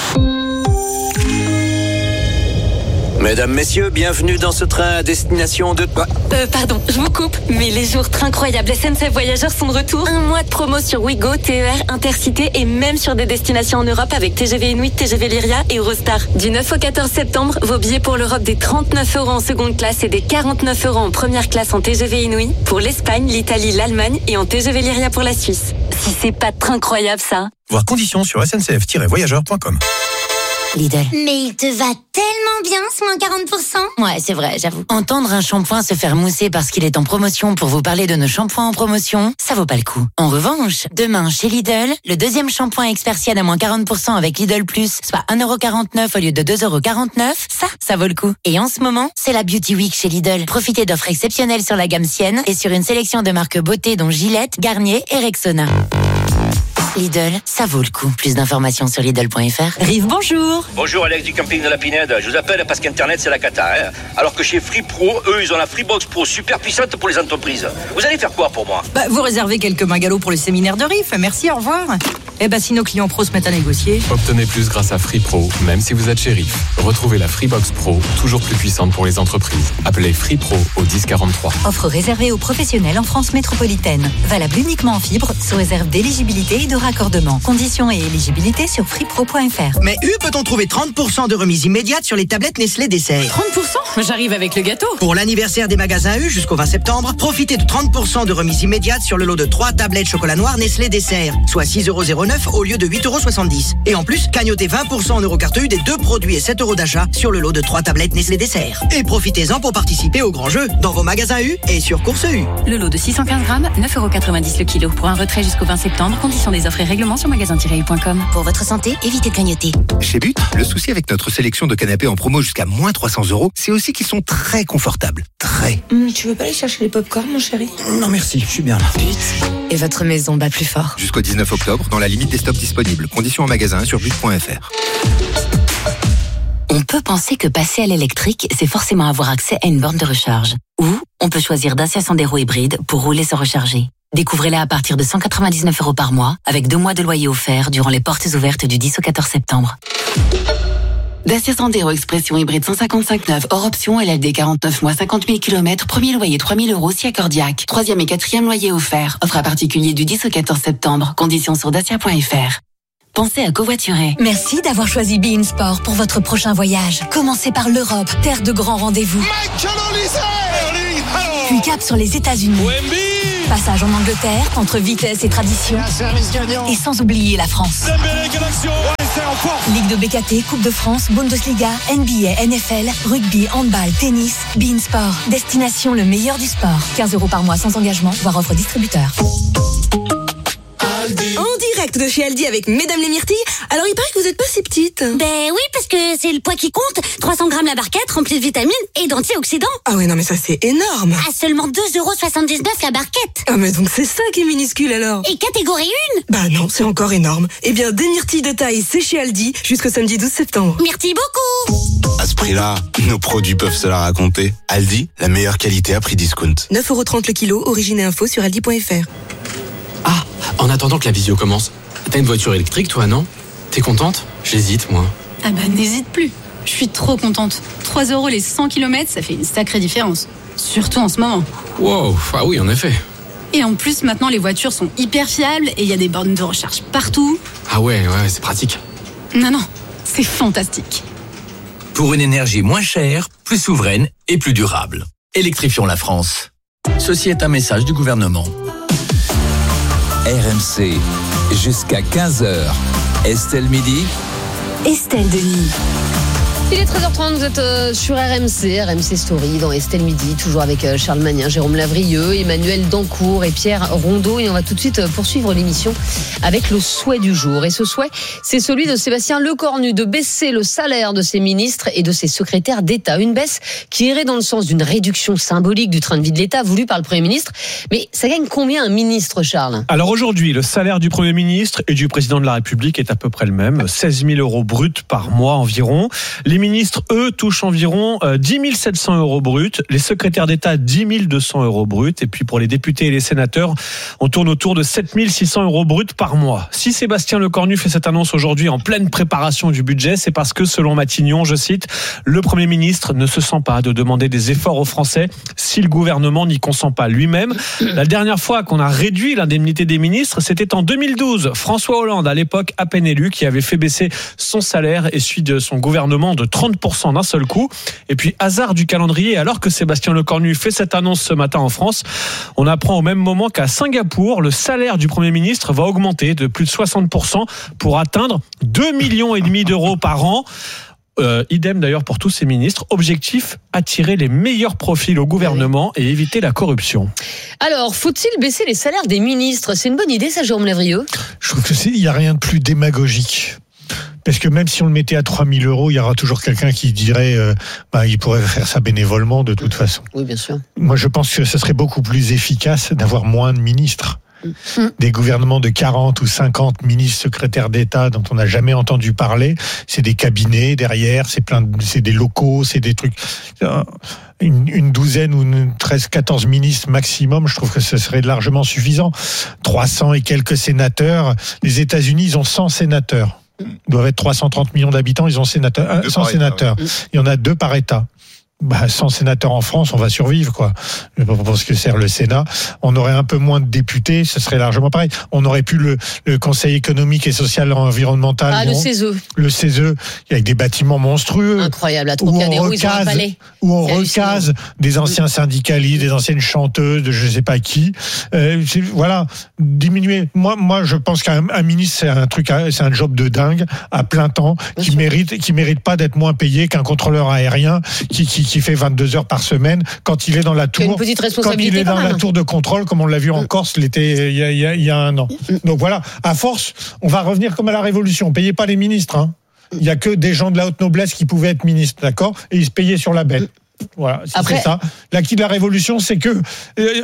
Mesdames, messieurs, bienvenue dans ce train à destination de... Euh, pardon, je vous coupe, mais les jours incroyables S N C F Voyageurs sont de retour. Un mois de promo sur Ouigo, T E R, Intercité et même sur des destinations en Europe avec T G V Inuit, T G V Lyria et Eurostar. Du neuf au quatorze septembre, vos billets pour l'Europe des trente-neuf euros en seconde classe et des quarante-neuf euros en première classe en T G V Inuit, pour l'Espagne, l'Italie, l'Allemagne et en T G V Lyria pour la Suisse. Si c'est pas incroyable ça. Voir conditions sur s n c f tiret voyageurs point com. Lidl. Mais il te va tellement bien ce moins quarante pour cent. Ouais, c'est vrai, j'avoue. Entendre un shampoing se faire mousser parce qu'il est en promotion pour vous parler de nos shampoings en promotion, ça vaut pas le coup. En revanche, demain chez Lidl, le deuxième shampoing Expertienne à moins quarante pour cent avec Lidl Plus, soit un euro quarante-neuf au lieu de deux euros quarante-neuf, ça, ça vaut le coup. Et en ce moment, c'est la Beauty Week chez Lidl. Profitez d'offres exceptionnelles sur la gamme Sienne et sur une sélection de marques beauté dont Gillette, Garnier et Rexona. Lidl, ça vaut le coup. Plus d'informations sur Lidl point f r. Rive, bonjour. Bonjour, Alex du camping de la Pinède. Je vous appelle parce qu'Internet, c'est la cata. Hein. Alors que chez Free Pro, eux, ils ont la Freebox Pro super puissante pour les entreprises. Vous allez faire quoi pour moi? Bah, vous réservez quelques magalots pour le séminaire de Riff. Merci, au revoir. Eh bah, si nos clients pros se mettent à négocier. Obtenez plus grâce à Free Pro, même si vous êtes chez Riff. Retrouvez la Freebox Pro, toujours plus puissante pour les entreprises. Appelez Free Pro au dix quarante-trois. Offre réservée aux professionnels en France métropolitaine. Valable uniquement en fibre, sous réserve d'éligibilité et de raccordement. Conditions et éligibilité sur freepro point f r. Mais U peut-on trouver trente pour cent de remise immédiate sur les tablettes Nestlé Dessert? trente pour cent? J'arrive avec le gâteau. Pour l'anniversaire des magasins U jusqu'au vingt septembre, profitez de trente pour cent de remise immédiate sur le lot de trois tablettes chocolat noir Nestlé Dessert, soit six euros zéro neuf au lieu de huit euros soixante-dix. Et en plus, cagnotez vingt pour cent en Eurocarte U des deux produits et sept euros d'achat sur le lot de trois tablettes Nestlé Dessert. Et profitez-en pour participer au grand jeu dans vos magasins U et sur Course U. Le lot de six cent quinze grammes, neuf euros quatre-vingt-dix le kilo. Pour un retrait jusqu'au vingt septembre, conditions des offres et règlements sur magasin tiret u point com. Pour votre santé, évitez de clignoter. Chez But, le souci avec notre sélection de canapés en promo jusqu'à moins trois cents euros, c'est aussi qu'ils sont très confortables. Très. Mmh, tu veux pas aller chercher les pop-corn, mon chéri? Non merci, je suis bien là. But. Et votre maison bat plus fort. Jusqu'au dix-neuf octobre, dans la limite des stocks disponibles. Conditions en magasin sur but point f r. On peut penser que passer à l'électrique, c'est forcément avoir accès à une borne de recharge. Ou on peut choisir Dacia Sandero hybride pour rouler sans recharger. Découvrez-la à partir de cent quatre-vingt-dix-neuf euros par mois, avec deux mois de loyer offert durant les portes ouvertes du dix au quatorze septembre. Dacia Sandero Expression hybride cent cinquante-cinq neuf, hors option, L L D quarante-neuf mois, cinquante mille kilomètres, premier loyer trois mille euros si accordiaque. Troisième et quatrième loyer offert. Offre à particulier du dix au quatorze septembre. Conditions sur dacia point f r. Pensez à covoiturer. Merci d'avoir choisi Be In Sport pour votre prochain voyage. Commencez par l'Europe, terre de grands rendez-vous. Puis cap sur les États-Unis. Passage en Angleterre, entre vitesse et tradition. Et sans oublier la France. Ligue de B K T, Coupe de France, Bundesliga, N B A, N F L, rugby, handball, tennis, Be In Sport. Destination le meilleur du sport. quinze euros par mois sans engagement, voire offre distributeur. En direct de chez Aldi avec Mesdames les Myrtilles. Alors il paraît que vous êtes pas si petite. Ben oui, parce que c'est le poids qui compte. trois cents grammes la barquette, remplie de vitamines et d'antioxydants. Ah ouais, non mais ça c'est énorme. À seulement deux euros soixante-dix-neuf la barquette. Ah mais donc c'est ça qui est minuscule alors. Et catégorie un. Bah non, c'est encore énorme. Eh bien, des myrtilles de taille, c'est chez Aldi jusqu'au samedi douze septembre. Myrtilles beaucoup. À ce prix-là, nos produits peuvent se la raconter. Aldi, la meilleure qualité à prix discount. neuf euros trente le kilo, origine et info sur aldi point f r. Ah, en attendant que la visio commence, t'as une voiture électrique toi, non? T'es contente? J'hésite, moi. Ah bah n'hésite plus. Je suis trop contente. trois euros les cent kilomètres, ça fait une sacrée différence. Surtout en ce moment. Wow, ah oui, en effet. Et en plus, maintenant, les voitures sont hyper fiables et il y a des bornes de recharge partout. Ah ouais, ouais, c'est pratique. Non, non, c'est fantastique. Pour une énergie moins chère, plus souveraine et plus durable. Électrifions la France. Ceci est un message du gouvernement. R M C, jusqu'à quinze heures. Estelle Midi. Estelle Denis. Il est treize heures trente, vous êtes euh, sur R M C, R M C Story, dans Estelle Midi, toujours avec euh, Charles Magnin, Jérôme Lavrieux, Emmanuel Dancourt et Pierre Rondeau. Et on va tout de suite euh, poursuivre l'émission avec le souhait du jour. Et ce souhait, c'est celui de Sébastien Lecornu, de baisser le salaire de ses ministres et de ses secrétaires d'État. Une baisse qui irait dans le sens d'une réduction symbolique du train de vie de l'État voulu par le Premier ministre. Mais ça gagne combien un ministre, Charles? Alors aujourd'hui, le salaire du Premier ministre et du Président de la République est à peu près le même, seize mille euros bruts par mois environ. Les ministres, eux, touchent environ euh, dix mille sept cents euros bruts. Les secrétaires d'État, dix mille deux cents euros bruts. Et puis pour les députés et les sénateurs, on tourne autour de sept mille six cents euros bruts par mois. Si Sébastien Lecornu fait cette annonce aujourd'hui en pleine préparation du budget, c'est parce que, selon Matignon, je cite, le Premier ministre ne se sent pas de demander des efforts aux Français si le gouvernement n'y consent pas lui-même. La dernière fois qu'on a réduit l'indemnité des ministres, c'était en deux mille douze. François Hollande, à l'époque à peine élu, qui avait fait baisser son salaire et celui de son gouvernement de trente pour cent d'un seul coup. Et puis, hasard du calendrier, alors que Sébastien Lecornu fait cette annonce ce matin en France, on apprend au même moment qu'à Singapour, le salaire du Premier ministre va augmenter de plus de soixante pour cent pour atteindre deux virgule cinq millions d'euros par an. Euh, idem d'ailleurs pour tous ces ministres. Objectif, attirer les meilleurs profils au gouvernement et éviter la corruption. Alors, faut-il baisser les salaires des ministres? C'est une bonne idée, ça, Jérôme Lavrieux? Je trouve qu'il n'y a rien de plus démagogique. Parce que même si on le mettait à trois mille euros, il y aura toujours quelqu'un qui dirait euh, bah, il pourrait faire ça bénévolement de toute façon. Oui, bien sûr. Moi, je pense que ce serait beaucoup plus efficace d'avoir moins de ministres. Mmh. Des gouvernements de quarante ou cinquante ministres, secrétaires d'État dont on n'a jamais entendu parler. C'est des cabinets derrière, c'est plein de, c'est des locaux, c'est des trucs. Une, une douzaine ou une treize, quatorze ministres maximum, je trouve que ce serait largement suffisant. trois cents et quelques sénateurs. Les États-Unis, ils ont cent sénateurs. Ils doivent être trois cent trente millions d'habitants, ils ont sénateur, cent sénateurs. État, ouais. Il y en a deux par État. Bah, cent sénateurs en France, on va survivre, quoi. Pour ce que sert le Sénat, on aurait un peu moins de députés, ce serait largement pareil. On aurait pu le, le Conseil économique et social environnemental. Ah, le C E S E. Le C E S E, avec des bâtiments monstrueux. Incroyable, à Trocadéro, ils ont un palais. Où on recase des anciens syndicalistes, des anciennes chanteuses, de je sais pas qui. Euh, voilà, diminuer. Moi, moi, je pense qu'un un ministre, c'est un truc, c'est un job de dingue, à plein temps, Bien qui sûr. mérite, qui mérite pas d'être moins payé qu'un contrôleur aérien qui, qui, qui fait vingt-deux heures par semaine quand il est dans la tour. Une petite responsabilité quand il est dans quand même. la tour de contrôle, comme on l'a vu en Corse l'été, il y a, il y a, il y a un an. Donc voilà, à force, on va revenir comme à la Révolution. On payait pas les ministres, hein. Il y a que des gens de la haute noblesse qui pouvaient être ministres, d'accord? Et ils se payaient sur la belle. Voilà, c'est, Après... c'est ça. L'acquis de la Révolution, c'est que euh,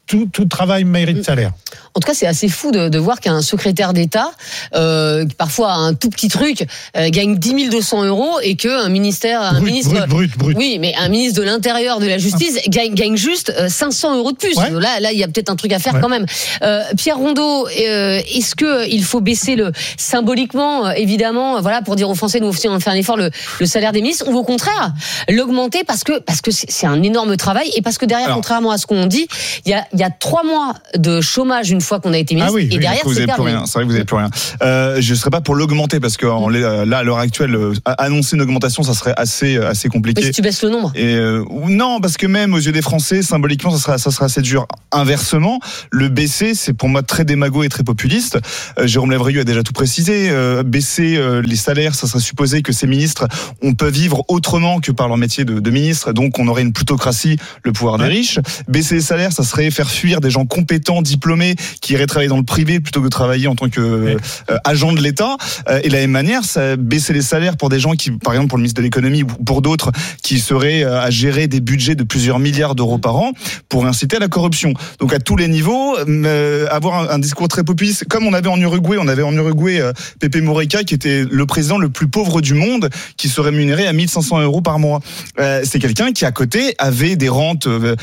tout, tout travail mérite salaire. En tout cas, c'est assez fou de, de voir qu'un secrétaire d'État, euh, parfois un tout petit truc, euh, gagne dix mille deux cents euros et qu'un ministère, un brut, ministre, brut, brut, brut. oui, mais un ministre de l'Intérieur, de la Justice, ah. gagne, gagne juste cinq cents euros de plus. Ouais. Là, là, il y a peut-être un truc à faire ouais. quand même. Euh, Pierre Rondeau, euh, est-ce que il faut baisser le symboliquement, évidemment, voilà, pour dire aux Français, nous aussi, on fait un effort, le, le salaire des ministres, ou au contraire, l'augmenter parce que parce que c'est, c'est un énorme travail et parce que derrière, Alors, contrairement à ce qu'on dit, il y a il y a trois mois de chômage une fois qu'on a été ministre, ah oui, et oui, derrière vous c'est avez plus rien. C'est vrai que vous n'avez plus rien. Euh, je ne serais pas pour l'augmenter parce que en, là, à l'heure actuelle, annoncer une augmentation, ça serait assez assez compliqué. Mais si tu baisses le nombre. Et euh, non, parce que même aux yeux des Français, symboliquement, ça sera ça sera assez dur. Inversement, le baisser, c'est pour moi très démago et très populiste. Euh, Jérôme Lavrieux a déjà tout précisé. Euh, baisser euh, les salaires, ça serait supposer que ces ministres on peut vivre autrement que par leur métier de, de ministre. Donc, on aurait une plutocratie, le pouvoir des riches. Baisser les salaires, ça serait faire fuir des gens compétents, diplômés, qui iraient travailler dans le privé plutôt que de travailler en tant que euh, euh, agent de l'État. Euh, et de la même manière, ça baisser les salaires pour des gens qui, par exemple, pour le ministre de l'économie ou pour d'autres, qui seraient euh, à gérer des budgets de plusieurs milliards d'euros par an pour inciter à la corruption. Donc, à tous les niveaux, euh, avoir un, un discours très populiste, comme on avait en Uruguay, on avait en Uruguay euh, Pepe Mujica, qui était le président le plus pauvre du monde, qui se rémunérait à mille cinq cents euros par mois. Euh, c'est quelqu'un qui, à côté, avait des rentes, euh,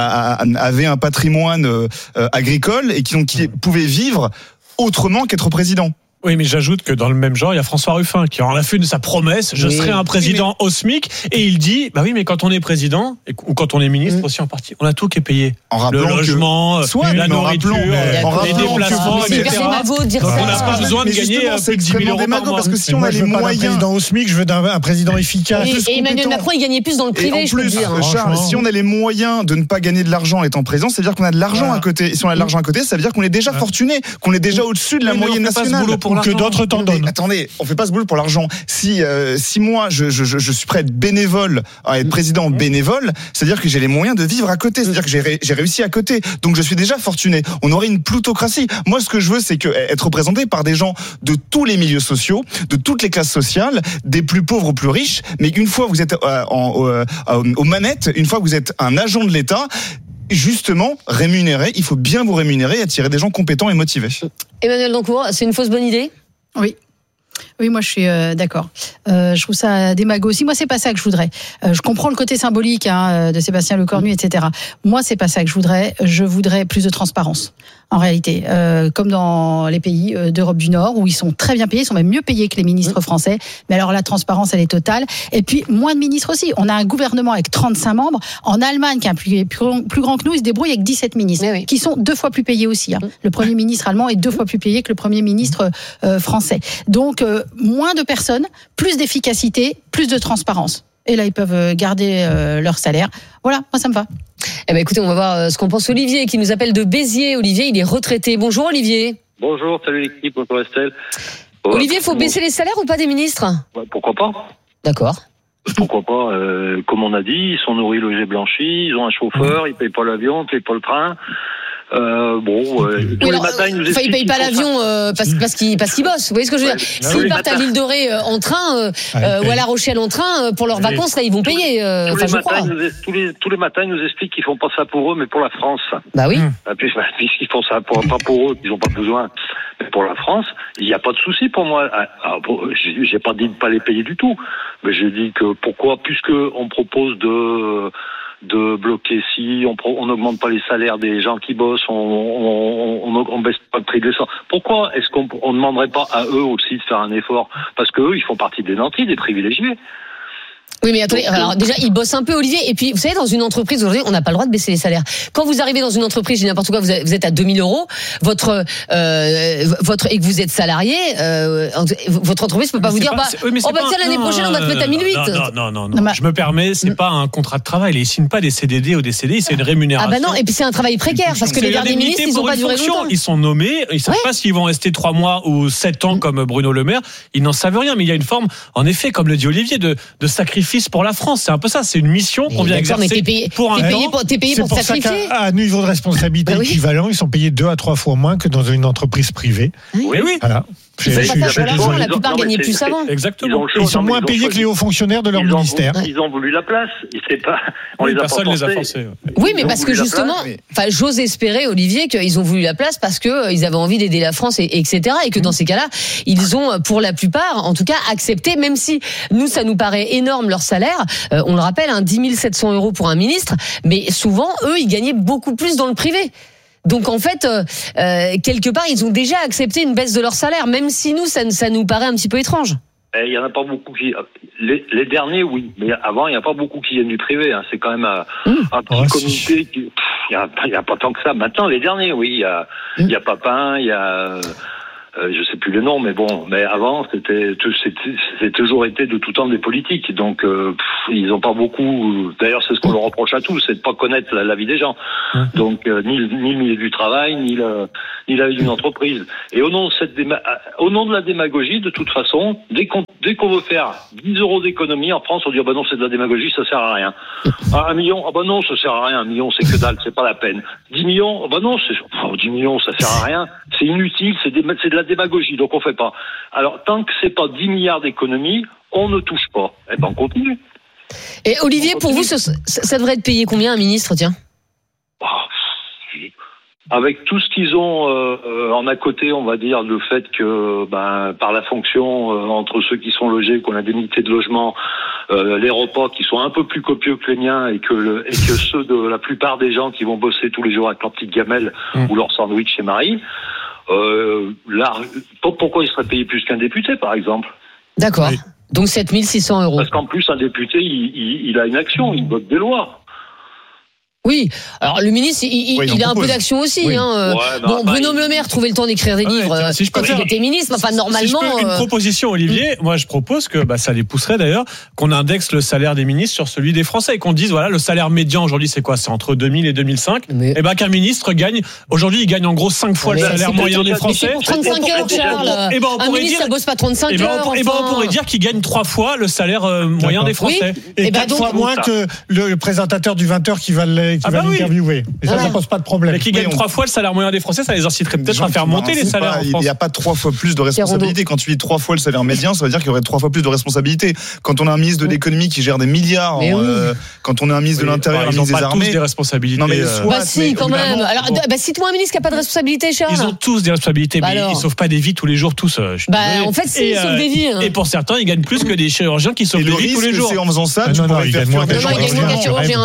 avait un patrimoine euh, agricole et qui, donc, qui pouvait vivre autrement qu'être président. Oui, mais j'ajoute que dans le même genre, il y a François Ruffin qui en a fait de sa promesse, je oui. serai un président oui, mais... au SMIC, et il dit, bah oui, mais quand on est président, ou quand on est ministre mmh. aussi en partie, on a tout qui est payé. En le logement, que... Soit, la nourriture, rappelons, les déplacements, et cetera. Donc on n'a pas besoin de gagner plus de dix mille euros par mois. Parce que si on a les moyens... un président au SMIC, je veux un président efficace. Et Emmanuel Macron, il gagnait plus dans le privé, je peux dire. Charles, si on a les moyens de ne pas gagner de l'argent en étant président, ça veut dire qu'on a de l'argent à côté. Et si on a de l'argent à côté, ça veut dire qu'on est déjà fortuné, qu'on est déjà au-dessus de la moyenne nationale. Que d'autres t'en donnent. Attendez, on fait pas ce boulot pour l'argent. Si euh, si moi je, je je suis prêt à être bénévole, à être président bénévole, c'est-à-dire que j'ai les moyens de vivre à côté, c'est-à-dire que j'ai j'ai réussi à côté. Donc je suis déjà fortuné. On aurait une plutocratie. Moi ce que je veux c'est que être représenté par des gens de tous les milieux sociaux, de toutes les classes sociales, des plus pauvres aux plus riches, mais une fois que vous êtes euh, en, euh, aux manettes, une fois que vous êtes un agent de l'État, justement, rémunéré, il faut bien vous rémunérer et attirer des gens compétents et motivés. Emmanuel Dancourt, c'est une fausse bonne idée ? Oui. Oui, moi je suis euh, d'accord. Euh, je trouve ça démago aussi. Moi, c'est pas ça que je voudrais. Euh, je comprends le côté symbolique hein, de Sébastien Lecornu, et cetera. Moi, c'est pas ça que je voudrais. Je voudrais plus de transparence. En réalité, euh, comme dans les pays d'Europe du Nord, où ils sont très bien payés, ils sont même mieux payés que les ministres français. Mais alors la transparence, elle est totale. Et puis moins de ministres aussi. On a un gouvernement avec trente-cinq membres. En Allemagne, qui est un plus, plus, plus grand que nous, ils se débrouillent avec dix-sept ministres, oui. qui sont deux fois plus payés aussi. Hein. Le premier ministre allemand est deux fois plus payé que le premier ministre euh, français. Donc euh, moins de personnes, plus d'efficacité, plus de transparence. Et là, ils peuvent garder euh, leur salaire. Voilà, moi, ça me va. Eh ben, écoutez, on va voir ce qu'en pense Olivier, qui nous appelle de Béziers. Olivier, il est retraité. Bonjour, Olivier. Bonjour, salut l'équipe, bonjour Estelle. Oh, Olivier, il faut bon. baisser les salaires ou pas des ministres ? Ouais, pourquoi pas ? D'accord. Pourquoi pas euh, Comme on a dit, ils sont nourris, logés, blanchis, ils ont un chauffeur, mmh. ils payent pas l'avion, ils payent pas le train. Euh, bon, euh, tous oui, les matins, ils nous expliquent. Enfin, ils payent pas l'avion euh, parce, parce qu'ils parce qu'ils bossent. Vous voyez ce que je veux dire ? ouais, S'ils partent matins. à l'île de Ré euh, en train euh, euh, ou à La Rochelle en train euh, pour leurs vacances, là, ils vont payer. Euh, tous, enfin, les je matins, crois. Nous, tous les tous les matins, ils nous expliquent qu'ils font pas ça pour eux, mais pour la France. Bah oui. Mmh. Puisqu'ils font ça pour, pas pour eux, ils ont pas besoin, mais pour la France, il n'y a pas de souci pour moi. Alors, j'ai pas dit de pas les payer du tout, mais j'ai dit que pourquoi, puisque on propose de de bloquer si on on n'augmente pas les salaires des gens qui bossent, on on, on, on baisse pas le prix de l'essence. Pourquoi est-ce qu'on on demanderait pas à eux aussi de faire un effort ? Parce que eux, ils font partie des nantis, des privilégiés. Oui, mais attendez, alors déjà, ils bossent un peu, Olivier. Et puis, vous savez, dans une entreprise, aujourd'hui, on n'a pas le droit de baisser les salaires. Quand vous arrivez dans une entreprise, je dis n'importe quoi, vous êtes à deux mille euros, votre, euh, votre, et que vous êtes salarié, euh, votre entreprise peut pas mais vous dire, pas, bah, oui, oh, bah, tiens, l'année non, prochaine, on va te mettre à mille huit. Non, non, non, non, non. Je me permets, c'est pas un contrat de travail. Ils signent pas des C D D ou des C D I, c'est une rémunération. Ah, bah non, et puis c'est un travail précaire, parce que les derniers ministres, ils ont pas duré longtemps. Ils sont nommés, ils savent pas s'ils vont rester trois mois ou sept ans comme Bruno Le Maire. Ils n'en savent rien, mais il y a une forme, en effet, comme le dit Olivier, de, de sacrifice pour la France. C'est un peu ça, c'est une mission qu'on vient exercer t'es payé, pour un t'es payé pour, t'es payé pour, pour sacrifier. À un niveau de responsabilité bah oui. équivalent, ils sont payés deux à trois fois moins que dans une entreprise privée. Oui, oui. Voilà. Ils ne font pas ça pour l'argent, la plupart gagnaient plus avant. Exactement. Ils, ils sont moins payés que les hauts fonctionnaires de leur ils ministère. Ont, ils ont voulu la place. C'est pas, on oui, les a personne pas les a forcés. Oui, mais parce que justement, enfin, j'ose espérer, Olivier, qu'ils ont voulu la place parce qu'ils avaient envie d'aider la France, et, etc. Et que dans ces cas-là, ils ont, pour la plupart, en tout cas, accepté, même si nous, ça nous paraît énorme leur salaire. Euh, on le rappelle, hein, dix mille sept cents euros pour un ministre. Mais souvent, eux, ils gagnaient beaucoup plus dans le privé. Donc en fait, euh, euh, quelque part, ils ont déjà accepté une baisse de leur salaire, même si nous, ça, ça nous paraît un petit peu étrange. Il n'y en a pas beaucoup qui... Les, les derniers, oui. Mais avant, il n'y a pas beaucoup qui viennent du privé. Hein. C'est quand même un, mmh. un petit oh, comité qui... Il n'y a, a pas tant que ça. Maintenant, les derniers, oui. Il y a, mmh. y a Papin, il y a... Euh, je sais plus le nom, mais bon, mais avant c'était, c'était, c'est toujours été de tout temps des politiques, donc euh, pff, ils ont pas beaucoup. D'ailleurs, c'est ce qu'on leur reproche à tous, c'est de pas connaître la, la vie des gens. Donc euh, ni, ni le milieu du travail, ni le, ni la vie d'une entreprise. Et au nom de cette déma- au nom de la démagogie, de toute façon, dès qu'on, dès qu'on veut faire dix euros d'économie en France, on dit ah ben non, c'est de la démagogie, ça sert à rien. Ah, un million, ah ben non, ça sert à rien. Un million, c'est que dalle, c'est pas la peine. Dix millions, ah ben non, c'est oh, dix millions, ça sert à rien. C'est inutile, c'est, des, c'est de la démagogie, donc on fait pas. Alors, tant que c'est pas dix milliards d'économies, on ne touche pas. Eh ben, on continue. Et Olivier, pour vous, ça, ça devrait être payé combien un ministre, tiens? Oh, avec tout ce qu'ils ont euh, en à côté, on va dire, le fait que, ben, par la fonction, euh, entre ceux qui sont logés, qui ont l'indemnité de logement, euh, les repas qui sont un peu plus copieux que les miens et que, le, et que ceux de la plupart des gens qui vont bosser tous les jours avec leur petite gamelle mmh. ou leur sandwich chez Marie, Euh, là, pourquoi il serait payé plus qu'un député, par exemple? D'accord. Oui. Donc sept mille six cents euros. Parce qu'en plus, un député, il, il, il a une action, il vote des lois. Oui, alors le ministre, il, oui, il a un peu d'action aussi. Oui. Hein. Ouais, non, bon, bah, Bruno il... Le Maire trouvait le temps d'écrire des ouais, livres si je quand il était ministre. Enfin, normalement. Si je peux, une proposition, Olivier. Euh... Moi, je propose que bah, ça les pousserait d'ailleurs qu'on indexe le salaire des ministres sur celui des Français et qu'on dise voilà le salaire médian aujourd'hui c'est quoi? C'est entre deux mille et deux mille cinq. Mais... Et ben qu'un ministre gagne aujourd'hui, il gagne en gros cinq fois ouais, le salaire moyen des Français. Pour trente-cinq heures, Charles. Et ben on pourrait dire ça bosse pas trente-cinq et ben, heures. Et ben on pourrait dire qu'il gagne trois fois le salaire moyen des Français. Et quatre fois moins que le présentateur du vingt heures qui va l'interviewer. Et ça, voilà. Ça pose pas de problème. Mais qui gagne trois fois le salaire moyen des Français, ça les inciterait peut-être à faire monter les salaires pas, en France. Il n'y a pas trois fois plus de responsabilités. Quand tu dis trois fois le salaire médian, ça veut dire qu'il y aurait trois fois plus de responsabilités. Quand on a un ministre de l'économie qui gère des milliards, euh, quand on a un ministre oui, de l'Intérieur, bah, un ministre des Armées, tous des responsabilités. Non mais euh... soit, bah si, quand même. Alors, bon. bah cite-moi un ministre qui a pas de responsabilité, Charles. Ils ont tous des responsabilités, bah mais alors. Ils sauvent pas des vies tous les jours, tous. Bah en fait, si, ils sauvent des vies. Et pour certains, ils gagnent plus que des chirurgiens qui sauvent des vies tous les jours. En faisant ça, tu pourrais faire moins des chirurgiens.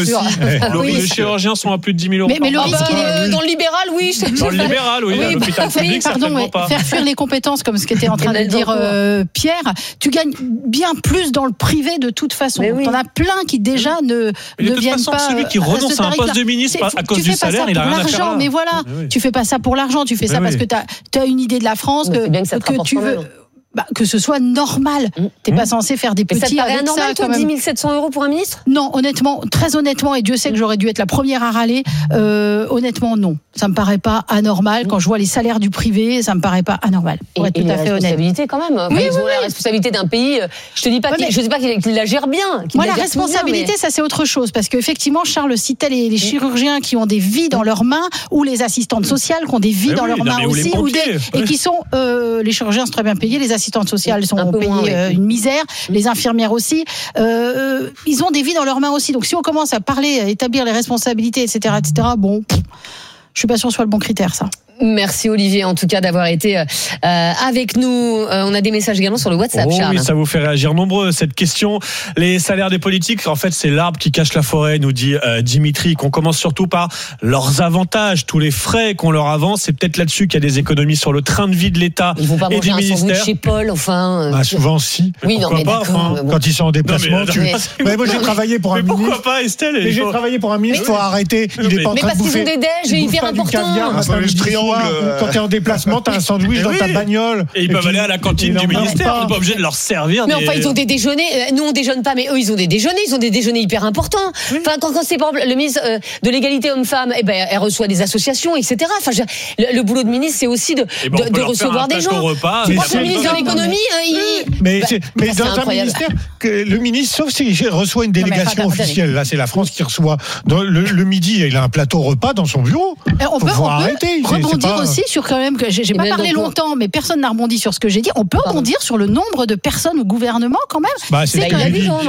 Les chirurgiens sont à plus de dix mille euros. Mais le risque, il est dans le libéral, oui. Dans le libéral, oui. À l'hôpital public, certainement pas. Faire fuir les compétences, comme ce qu'était en train de dire euh, Pierre, tu gagnes bien plus dans le privé de toute façon. Oui. T'en as plein qui déjà ne, ne de viennent façon, pas. Celui qui renonce à un poste de ministre à cause du salaire, il a rien à faire là. Mais voilà, tu fais pas ça pour l'argent, tu fais ça parce que tu as une idée de la France, que tu veux. Bah, que ce soit normal. Mmh. T'es pas censé faire des petits. Mais ça te paraît avec anormal, ça, toi, dix mille sept cents euros pour un ministre? Non, honnêtement, très honnêtement, et Dieu sait que j'aurais dû être la première à râler, euh, honnêtement, non. Ça me paraît pas anormal. Mmh. Quand je vois les salaires du privé, ça me paraît pas anormal. Pour et, être et tout à fait honnête. La responsabilité, quand même. Enfin, oui, ils oui, ont oui. la responsabilité d'un pays. Je te dis pas, ouais, qu'il, je sais pas qu'il, qu'il la gère bien. Moi, la, la responsabilité, bien, mais... ça, c'est autre chose. Parce qu'effectivement, Charles citait les, les chirurgiens qui ont des vies dans leurs mains, ou les assistantes sociales qui ont des vies mais dans oui, leurs mains non, aussi, ou des, et qui sont, euh, les chirurgiens sont très bien payés, les assistantes sociales sont payées moins, euh, une misère, les infirmières aussi, euh, ils ont des vies dans leurs mains aussi. Donc si on commence à parler, à établir les responsabilités, et cetera, et cetera, bon, pff, je suis pas sûre que ce soit le bon critère, ça. Merci Olivier, en tout cas, d'avoir été euh, avec nous. Euh, on a des messages également sur le WhatsApp, oh, Charles. Oui, ça vous fait réagir nombreux, cette question. Les salaires des politiques, en fait, c'est l'arbre qui cache la forêt, nous dit euh, Dimitri, qu'on commence surtout par leurs avantages, tous les frais qu'on leur avance. C'est peut-être là-dessus qu'il y a des économies sur le train de vie de l'État ils vont pas et des manger un ministères. Chez Paul, enfin. Euh, bah, souvent, si. Oui, non, mais pas, enfin, bon. Quand ils sont en déplacement. Non, mais, tu... mais, mais moi, j'ai travaillé pour un mais ministre. Pourquoi pas, Estelle? Mais j'ai faut... travaillé pour un ministre, il faut arrêter. Il est pas en train de bouffer. Mais parce qu'ils ont des déj hyper importants. En déplacement, t'as un sandwich dans oui. ta bagnole. Et ils et peuvent puis, aller à la cantine du ministère, on n'est pas obligé de leur servir. Mais des... enfin, ils ont des déjeuners. Nous, on déjeune pas, mais eux, ils ont des déjeuners. Ils ont des déjeuners hyper importants. Oui. Enfin, quand, quand c'est par exemple le ministre euh, de l'égalité homme-femme, eh ben, elle reçoit des associations, et cetera. Enfin, je, le, le boulot de ministre, c'est aussi de, ben, de, de recevoir des gens. Repas, tu crois que le ministre de l'économie, il. Mais, bah, mais dans un ministère, que le ministre, sauf s'il reçoit une délégation non, officielle, là, c'est la France qui reçoit. Dans le, le midi, il a un plateau repas dans son bureau. On peut arrêter. rebondir pas... aussi sur quand même que j'ai, j'ai pas parlé donc, longtemps, mais personne n'a rebondi sur ce que j'ai dit. On peut Pardon. rebondir sur le nombre de personnes au gouvernement quand même. Bah, c'est, c'est quand même des gens.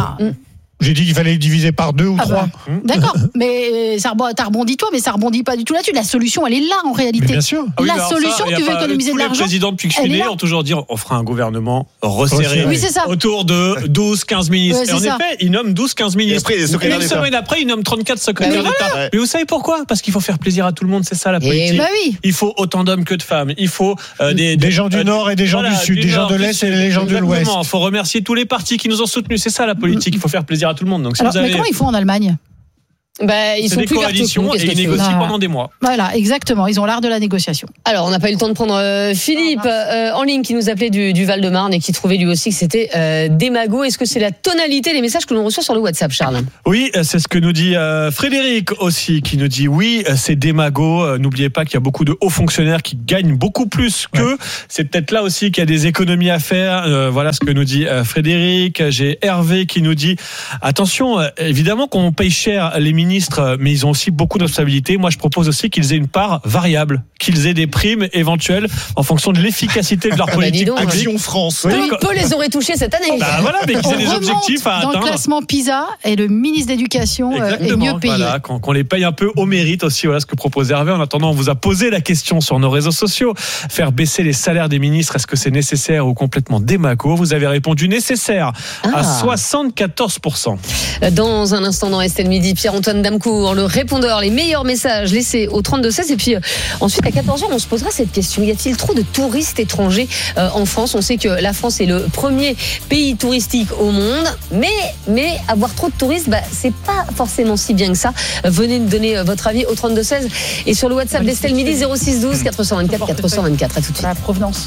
J'ai dit qu'il fallait le diviser par deux ou ah trois. Bah, d'accord, mais ça rebondit, t'as rebondi toi, mais ça rebondit pas du tout là-dessus. La solution, elle est là en réalité. Mais bien sûr. Ah oui, la solution, ça, tu veux économiser de l'argent. Les présidents depuis que je suis né ont toujours dit on fera un gouvernement resserré oui, c'est ça. autour de douze quinze ministres. Ouais, et en ça. effet, ils nomment douze quinze ministres. Et, après, et une semaine après, ils nomment trente-quatre secrétaires bah, d'État. Voilà. Mais vous savez pourquoi ? Parce qu'il faut faire plaisir à tout le monde, c'est ça la politique. Bah oui. Il faut autant d'hommes que de femmes. Il faut euh, des, des gens du euh, Nord et des gens voilà, du Sud, du des gens de l'Est et des gens de l'Ouest. Il faut remercier tous les partis qui nous ont soutenus. C'est ça la politique. Il faut faire plaisir à tout le monde. Donc si vous avez comment ils font en Allemagne ? Bah, ils c'est sont des plus coalitions et ils négocient ah. pendant des mois. Voilà, exactement. Ils ont l'art de la négociation. Alors, on n'a pas eu le temps de prendre euh, Philippe euh, en ligne qui nous appelait du, du Val-de-Marne et qui trouvait lui aussi que c'était euh, démago. Est-ce que c'est la tonalité des messages que l'on reçoit sur le WhatsApp, Charles ? Oui, c'est ce que nous dit euh, Frédéric aussi, qui nous dit oui, c'est démago. Euh, n'oubliez pas qu'il y a beaucoup de hauts fonctionnaires qui gagnent beaucoup plus qu'eux. Ouais. C'est peut-être là aussi qu'il y a des économies à faire. Euh, voilà ce que nous dit euh, Frédéric. J'ai Hervé qui nous dit attention, euh, évidemment qu'on paye cher les ministres, mais ils ont aussi beaucoup de responsabilités. Moi, je propose aussi qu'ils aient une part variable, qu'ils aient des primes éventuelles en fonction de l'efficacité de leur politique. Bah, Action France. Oui, peu, peu les aurait touchés cette année. Bah voilà, mais qu'ils aient des objectifs à dans atteindre. Dans le classement PISA, et le ministre de l'Éducation est mieux payé. Voilà, qu'on, qu'on les paye un peu au mérite aussi. Voilà ce que propose Hervé. En attendant, on vous a posé la question sur nos réseaux sociaux. Faire baisser les salaires des ministres, est-ce que c'est nécessaire ou complètement démago ? Vous avez répondu nécessaire ah. à soixante-quatorze pour cent. Dans un instant, dans Estelle Midi, Pierre-Antoine Damcourt, le répondeur, les meilleurs messages laissés au trente-deux seize. Et puis euh, ensuite, à quatorze heures, on se posera cette question. Y a-t-il trop de touristes étrangers euh, en France ? On sait que la France est le premier pays touristique au monde. Mais, mais avoir trop de touristes, bah, c'est pas forcément si bien que ça. Venez nous donner euh, votre avis au trente-deux seize. Et sur le WhatsApp d'Estelle Midi, zéro six douze quatre cent vingt-quatre quatre cent vingt-quatre. À tout de suite. La provenance.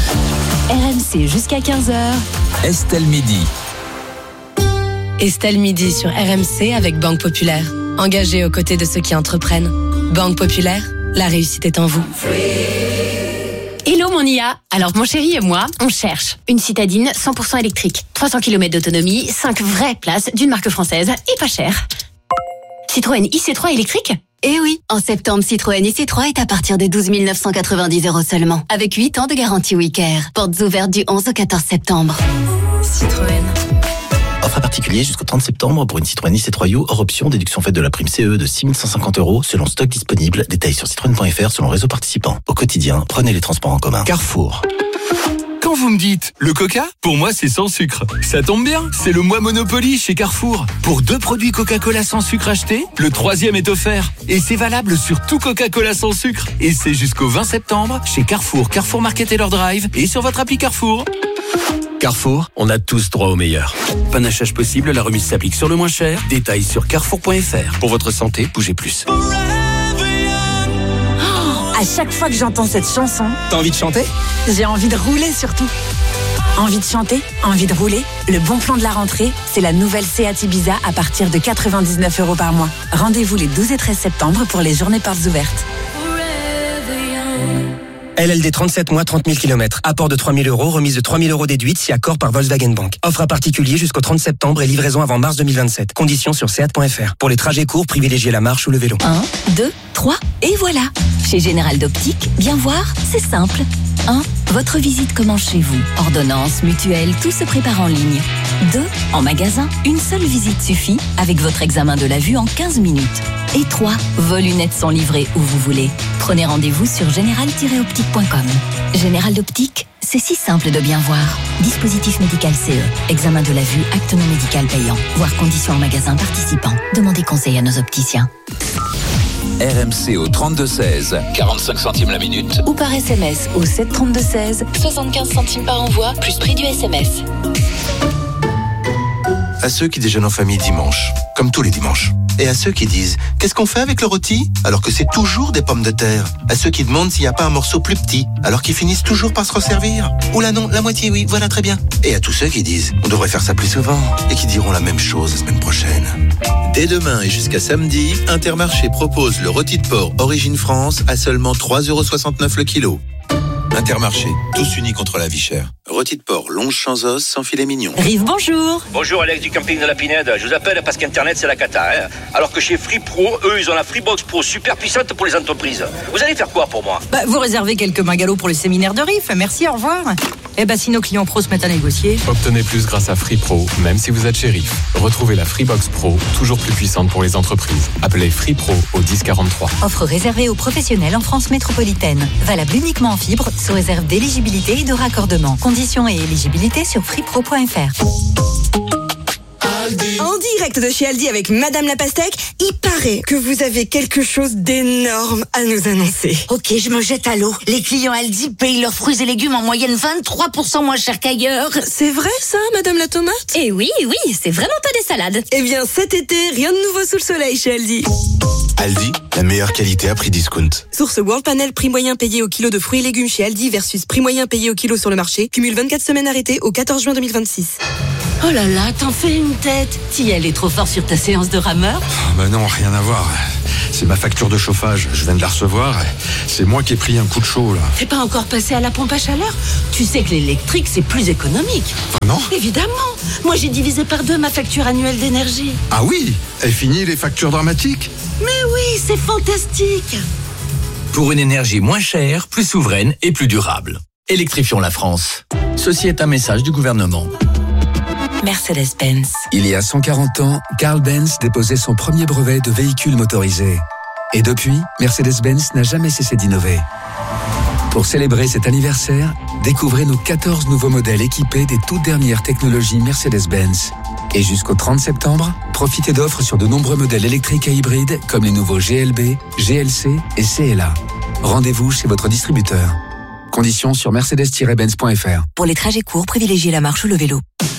R M C jusqu'à quinze heures. Estelle Midi. Estelle Midi sur R M C avec Banque Populaire. Engagée aux côtés de ceux qui entreprennent. Banque Populaire, la réussite est en vous. Hello mon I A. Alors mon chéri et moi, on cherche une citadine cent pour cent électrique, trois cents kilomètres d'autonomie, cinq vraies places d'une marque française et pas cher. Citroën I C trois électrique ? Eh oui, en septembre, Citroën I C trois est à partir de douze mille neuf cent quatre-vingt-dix euros seulement, avec huit ans de garantie WeCare. Portes ouvertes du onze au quatorze septembre. Citroën. Offre à particulier jusqu'au trente septembre pour une Citroën I C trois U hors option, déduction faite de la prime C E de six mille cent cinquante euros selon stock disponible. Détails sur citroën point f r selon réseau participant. Au quotidien, prenez les transports en commun. Carrefour. Quand vous me dites le Coca, pour moi c'est sans sucre. Ça tombe bien, c'est le mois Monopoly chez Carrefour. Pour deux produits Coca-Cola sans sucre achetés, le troisième est offert. Et c'est valable sur tout Coca-Cola sans sucre. Et c'est jusqu'au vingt septembre chez Carrefour, Carrefour Market et leur Drive et sur votre appli Carrefour. Carrefour, on a tous droit au meilleur. Panachage possible, la remise s'applique sur le moins cher. Détails sur carrefour point f r. Pour votre santé, bougez plus. Oh, à chaque fois que j'entends cette chanson, t'as envie de chanter ? J'ai envie de rouler surtout. Envie de chanter, envie de rouler. Le bon plan de la rentrée, c'est la nouvelle Seat Ibiza à partir de quatre-vingt-dix-neuf euros par mois. Rendez-vous les douze et treize septembre pour les journées portes ouvertes. L L D trente-sept mois, trente mille kilomètres. Apport de trois mille euros, remise de trois mille euros déduite si accord par Volkswagen Bank. Offre à particulier jusqu'au trente septembre et livraison avant mars deux mille vingt-sept. Conditions sur seat point f r. Pour les trajets courts, privilégiez la marche ou le vélo. un, deux, trois et voilà. Chez Général d'Optique, bien voir, c'est simple. un. Votre visite commence chez vous. Ordonnance, mutuelle, tout se prépare en ligne. deux. En magasin, une seule visite suffit avec votre examen de la vue en quinze minutes. Et trois. Vos lunettes sont livrées où vous voulez. Prenez rendez-vous sur général tiret optique point com. Général d'Optique, c'est si simple de bien voir. Dispositif médical C E. Examen de la vue, acte non médical payant. Voir conditions en magasin participant. Demandez conseil à nos opticiens. R M C au trente-deux seize, quarante-cinq centimes la minute. Ou par S M S au sept trente-deux seize, soixante-quinze centimes par envoi, plus prix du S M S. À ceux qui déjeunent en famille dimanche, comme tous les dimanches. Et à ceux qui disent « Qu'est-ce qu'on fait avec le rôti ?» alors que c'est toujours des pommes de terre. À ceux qui demandent s'il n'y a pas un morceau plus petit, alors qu'ils finissent toujours par se resservir. Ou là non, la moitié oui, voilà très bien. Et à tous ceux qui disent « On devrait faire ça plus souvent » et qui diront la même chose la semaine prochaine. Dès demain et jusqu'à samedi, Intermarché propose le rôti de porc Origine France à seulement trois euros soixante-neuf le kilo. Intermarché, tous unis contre la vie chère. Rôti de porc, longe sans os, sans filet mignon. Rive, bonjour. Bonjour Alex du camping de la Pinède. Je vous appelle parce qu'Internet c'est la cata. Hein, alors que chez Free Pro, eux ils ont la Freebox Pro super puissante pour les entreprises. Vous allez faire quoi pour moi? Bah, vous réservez quelques bungalows pour le séminaire de Riff. Merci, au revoir. Eh ben, si nos clients pros se mettent à négocier. Obtenez plus grâce à Free Pro, même si vous êtes chez Riff. Retrouvez la Freebox Pro, toujours plus puissante pour les entreprises. Appelez Free Pro au dix quarante-trois. Offre réservée aux professionnels en France métropolitaine. Valable uniquement en fibre, sous réserve d'éligibilité et de raccordement. Conditions et éligibilité sur freepro point f r. En direct de chez Aldi avec Madame la Pastèque, il paraît que vous avez quelque chose d'énorme à nous annoncer. Ok, je me jette à l'eau. Les clients Aldi payent leurs fruits et légumes en moyenne vingt-trois pour cent moins cher qu'ailleurs. C'est vrai ça, Madame la Tomate? Eh oui, oui, c'est vraiment pas des salades. Eh bien, cet été, rien de nouveau sous le soleil chez Aldi. Aldi, la meilleure qualité à prix discount. Source World Panel, prix moyen payé au kilo de fruits et légumes chez Aldi versus prix moyen payé au kilo sur le marché. Cumule vingt-quatre semaines arrêtées au quatorze juin deux mille vingt-six. Oh là là, t'en fais une tête. T'y allais trop fort sur ta séance de rameur? Bah non, rien à voir. C'est ma facture de chauffage, je viens de la recevoir. C'est moi qui ai pris un coup de chaud, là. T'es pas encore passé à la pompe à chaleur? Tu sais que l'électrique, c'est plus économique. Non? Évidemment. Moi, j'ai divisé par deux ma facture annuelle d'énergie. Ah oui? Et fini les factures dramatiques? Mais oui, c'est fantastique. Pour une énergie moins chère, plus souveraine et plus durable. Électrifions la France. Ceci est un message du gouvernement. Mercedes-Benz. Il y a cent quarante ans, Carl Benz déposait son premier brevet de véhicule motorisé. Et depuis, Mercedes-Benz n'a jamais cessé d'innover. Pour célébrer cet anniversaire, découvrez nos quatorze nouveaux modèles équipés des toutes dernières technologies Mercedes-Benz. Et jusqu'au trente septembre, profitez d'offres sur de nombreux modèles électriques et hybrides comme les nouveaux G L B, G L C et C L A. Rendez-vous chez votre distributeur. Conditions sur mercedes tiret benz point f r. Pour les trajets courts, privilégiez la marche ou le vélo.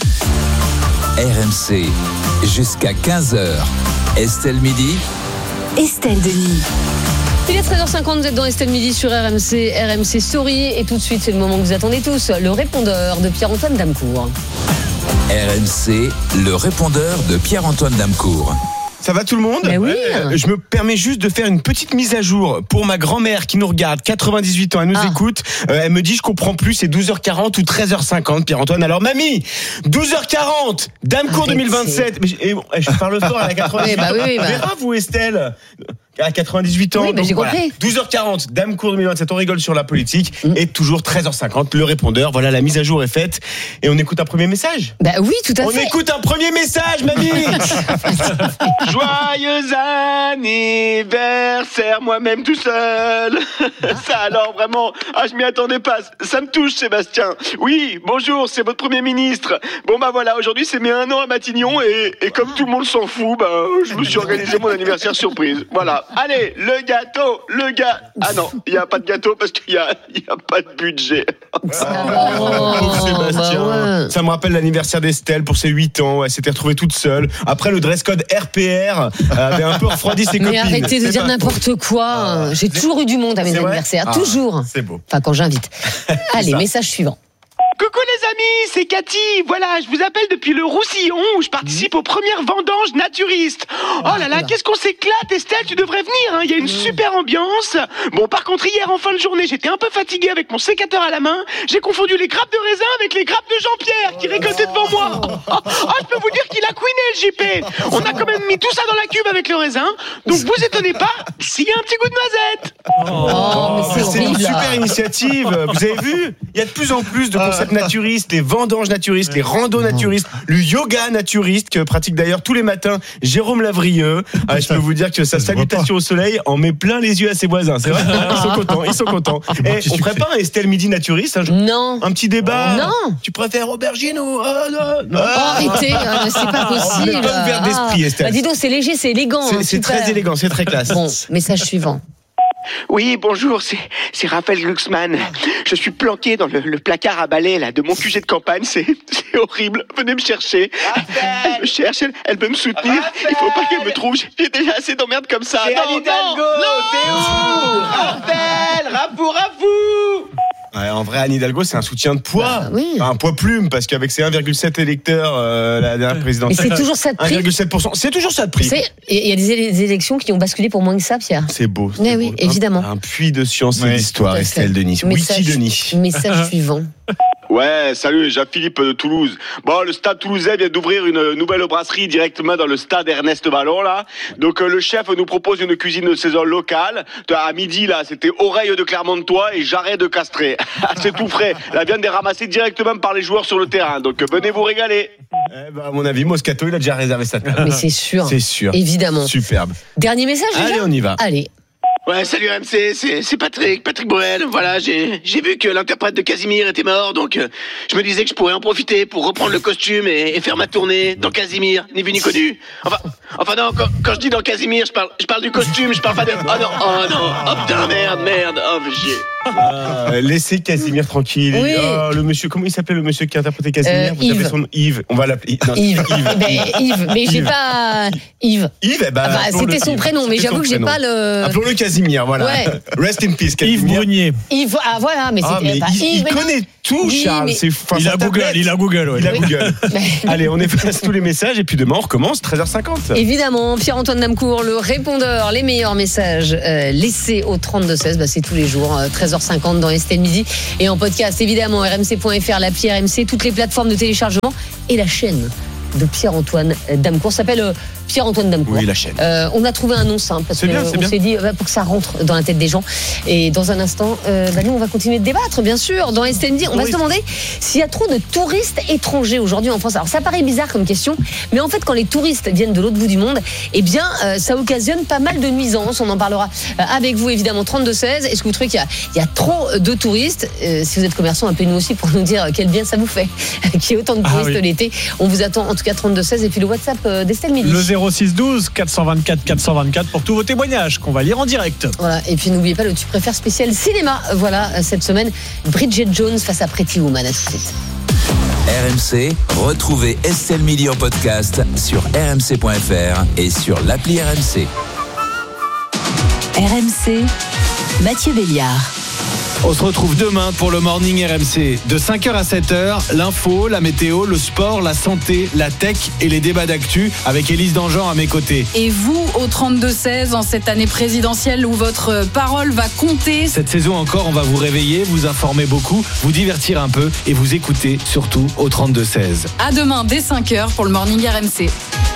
R M C, jusqu'à quinze heures. Estelle Midi. Estelle Denis. Il est treize heures cinquante, vous êtes dans Estelle Midi sur R M C, R M C Story. Et tout de suite, c'est le moment que vous attendez tous, le répondeur de Pierre-Antoine Damecourt. R M C, le répondeur de Pierre-Antoine Damecourt. Ça va tout le monde? Mais oui. euh, Je me permets juste de faire une petite mise à jour pour ma grand-mère qui nous regarde, quatre-vingt-dix-huit ans, elle nous ah. écoute. Euh, elle me dit je comprends plus, c'est douze heures quarante ou treize heures cinquante, Pierre-Antoine. Alors mamie, douze heures quarante, Damecourt deux mille vingt-sept. Mais, et bon, je parle fort à la quatre-vingt-dix-huit oui, bah oui, oui, bah. Verra vous Estelle à quatre-vingt-dix-huit ans. Oui, mais j'ai voilà. compris. douze heures quarante, Damecourt deux mille vingt-sept, on rigole sur la politique. Mm. Et toujours treize heures cinquante, le répondeur. Voilà, la mise à jour est faite. Et on écoute un premier message? Bah oui, tout à on fait. On écoute un premier message, mamie. Joyeux anniversaire, moi-même tout seul. Ça alors, vraiment, ah, je m'y attendais pas. Ça me touche, Sébastien. Oui, bonjour, c'est votre Premier ministre. Bon bah voilà, aujourd'hui c'est mes un an à Matignon. Et, et comme tout le monde s'en fout, bah, je me suis organisé mon anniversaire surprise. Voilà. Allez, le gâteau, le gâteau. Ah non, il n'y a pas de gâteau parce qu'il n'y a, il y a pas de budget. Oh, Sébastien. Bah ouais. Ça me rappelle l'anniversaire d'Estelle pour ses huit ans. Elle s'était retrouvée toute seule. Après, le dress code R P R avait un peu refroidi ses Mais copines. Mais arrêtez de dire n'importe quoi. Ah, J'ai toujours eu du monde à mes anniversaires. Ah, toujours. C'est beau. Enfin, quand j'invite. Allez, message suivant. Coucou les amis, c'est Cathy. Voilà, je vous appelle depuis le Roussillon où je participe aux premières vendanges naturistes. Oh là là, qu'est-ce qu'on s'éclate, Estelle, tu devrais venir, hein. Il y a une super ambiance. Bon, par contre, hier en fin de journée, j'étais un peu fatigué avec mon sécateur à la main. J'ai confondu les grappes de raisin avec les grappes de Jean-Pierre qui récoltaient devant moi. Oh, oh, je peux vous dire qu'il a couiné le J P. On a quand même mis tout ça dans la cuve avec le raisin. Donc vous étonnez pas s'il y a un petit goût de noisette. Oh, mais c'est une super initiative. Vous avez vu? Il y a de plus en plus de concepts naturistes, les vendanges naturistes, les randos naturistes, le yoga naturiste que pratique d'ailleurs tous les matins Jérôme Lavrieux. Ah, je peux vous dire que sa salutation au soleil en met plein les yeux à ses voisins. C'est vrai, ils sont contents, ils sont contents. Et on ferait pas un Estelle Midi naturiste un jour? Non. Un petit débat? Non. Tu préfères aubergine ou oh, non, non. Oh, arrêtez, hein, c'est pas possible. On n'est pas ouvert d'esprit, Estelle. Bah, dis donc, c'est léger, c'est élégant. C'est, hein, c'est très élégant, c'est très classe. Bon, message suivant. Oui, bonjour, c'est, c'est Raphaël Glucksmann. Je suis planqué dans le, le placard à balai là, de mon Q G de campagne, c'est, c'est horrible. Venez me chercher. Raphaël. Elle me cherche, elle, elle veut me soutenir. Raphaël. Il faut pas qu'elle me trouve, j'ai déjà assez d'emmerdes comme ça. C'est non, Anne Hidalgo, non, t'es où? Raphaël, Rapou, Rapou. Ouais, en vrai, Anne Hidalgo, c'est un soutien de poids. Bah, oui. Un poids plume, parce qu'avec ses un virgule sept électeurs, euh, la dernière présidentielle. Mais c'est toujours ça de prix. un virgule sept pour cent. C'est toujours ça de prix. Il y a des, des élections qui ont basculé pour moins que ça, Pierre. C'est beau. C'est Mais beau. oui, évidemment. Un, un puits de science ouais, et d'histoire, Estelle Denis. Message, Wiki Denis. Message suivant. Ouais, salut, Jean-Philippe de Toulouse. Bon, le stade toulousain vient d'ouvrir une nouvelle brasserie directement dans le stade Ernest Vallon, là. Donc, euh, le chef nous propose une cuisine de saison locale. À midi, là, c'était oreille de Clermontois et jarret de Castré. C'est tout frais. La viande est ramassée directement par les joueurs sur le terrain. Donc, venez vous régaler. Eh ben, à mon avis, Moscato, il a déjà réservé sa table. Mais c'est sûr. C'est sûr. Évidemment. Superbe. Dernier message, déjà ? Allez, on y va. Allez. Ouais, salut R M C, c'est, c'est Patrick, Patrick Boel. Voilà, j'ai, j'ai vu que l'interprète de Casimir était mort, donc euh, je me disais que je pourrais en profiter pour reprendre le costume et, et faire ma tournée dans Casimir, ni vu ni connu. Enfin, enfin non, quand, quand je dis dans Casimir, je parle, je parle du costume, je parle pas de... Oh non, oh non, oh putain, merde, merde, oh chier. Euh, laissez Casimir tranquille. Oui. Oh, le monsieur, comment il s'appelle le monsieur qui a interprété Casimir euh, Vous Yves. avez son Yves. On va l'appeler non, Yves. Yves. Ben, Yves. Mais j'ai Yves. pas Yves. Yves, eh ben, Ah bah, c'était son Yves. prénom, mais C'était j'avoue son que j'ai prénom. pas le. Appelons-le Casimir, voilà. Ouais. Rest in peace, Casimir. Yves Brunier. Yves. Ah voilà, mais Ah, c'était mais pas il, Yves. il mais connaît non. tout, Oui, Charles. mais- C'est, enfin, Il sa a Google, tablette. il a Google, ouais. Il a Oui. Google. Allez, on efface tous les messages et puis demain on recommence treize heures cinquante. Évidemment, Pierre-Antoine Damcourt, le répondeur, les meilleurs messages euh, laissés au trente-deux seize, bah, c'est tous les jours, euh, treize heures cinquante dans Estelle Midi. Et en podcast, évidemment, R M C point F R, l'appli R M C, toutes les plateformes de téléchargement et la chaîne de Pierre-Antoine Damcourt s'appelle euh, Pierre-Antoine Damcourt. Oui, la chaîne. Euh, on a trouvé un nom simple parce C'est bien, qu'on c'est bien. s'est dit euh, pour que ça rentre dans la tête des gens. Et dans un instant, euh, bah, nous on va continuer de débattre, bien sûr. Dans Estelle Midi, on va se demander s'il y a trop de touristes étrangers aujourd'hui en France. Alors ça paraît bizarre comme question, mais en fait quand les touristes viennent de l'autre bout du monde, eh bien euh, ça occasionne pas mal de nuisances. On en parlera euh, avec vous évidemment. Trente-deux seize. Est-ce que vous trouvez qu'il y a, il y a trop de touristes euh, Si vous êtes commerçant, appelez-nous aussi pour nous dire quel bien ça vous fait qu'il y ait autant de touristes Ah oui. l'été. On vous attend en tout cas trente-deux seize et puis le WhatsApp euh, d'Estelle Midi. Le zéro six douze quatre cent vingt-quatre quatre cent vingt-quatre pour tous vos témoignages qu'on va lire en direct. Voilà, et puis n'oubliez pas le tu préfères spécial cinéma. Voilà, cette semaine, Bridget Jones face à Pretty Woman. À tout de suite. R M C, retrouvez Estelle Midi en podcast sur r m c point f r et sur l'appli R M C. R M C, Mathieu Béliard. On se retrouve demain pour le Morning R M C. De cinq heures à sept heures, l'info, la météo, le sport, la santé, la tech et les débats d'actu avec Élise Dangean à mes côtés. Et vous, au trente-deux seize, en cette année présidentielle où votre parole va compter. Cette saison encore, on va vous réveiller, vous informer beaucoup, vous divertir un peu et vous écouter surtout au trente-deux seize. À demain dès cinq heures pour le Morning R M C.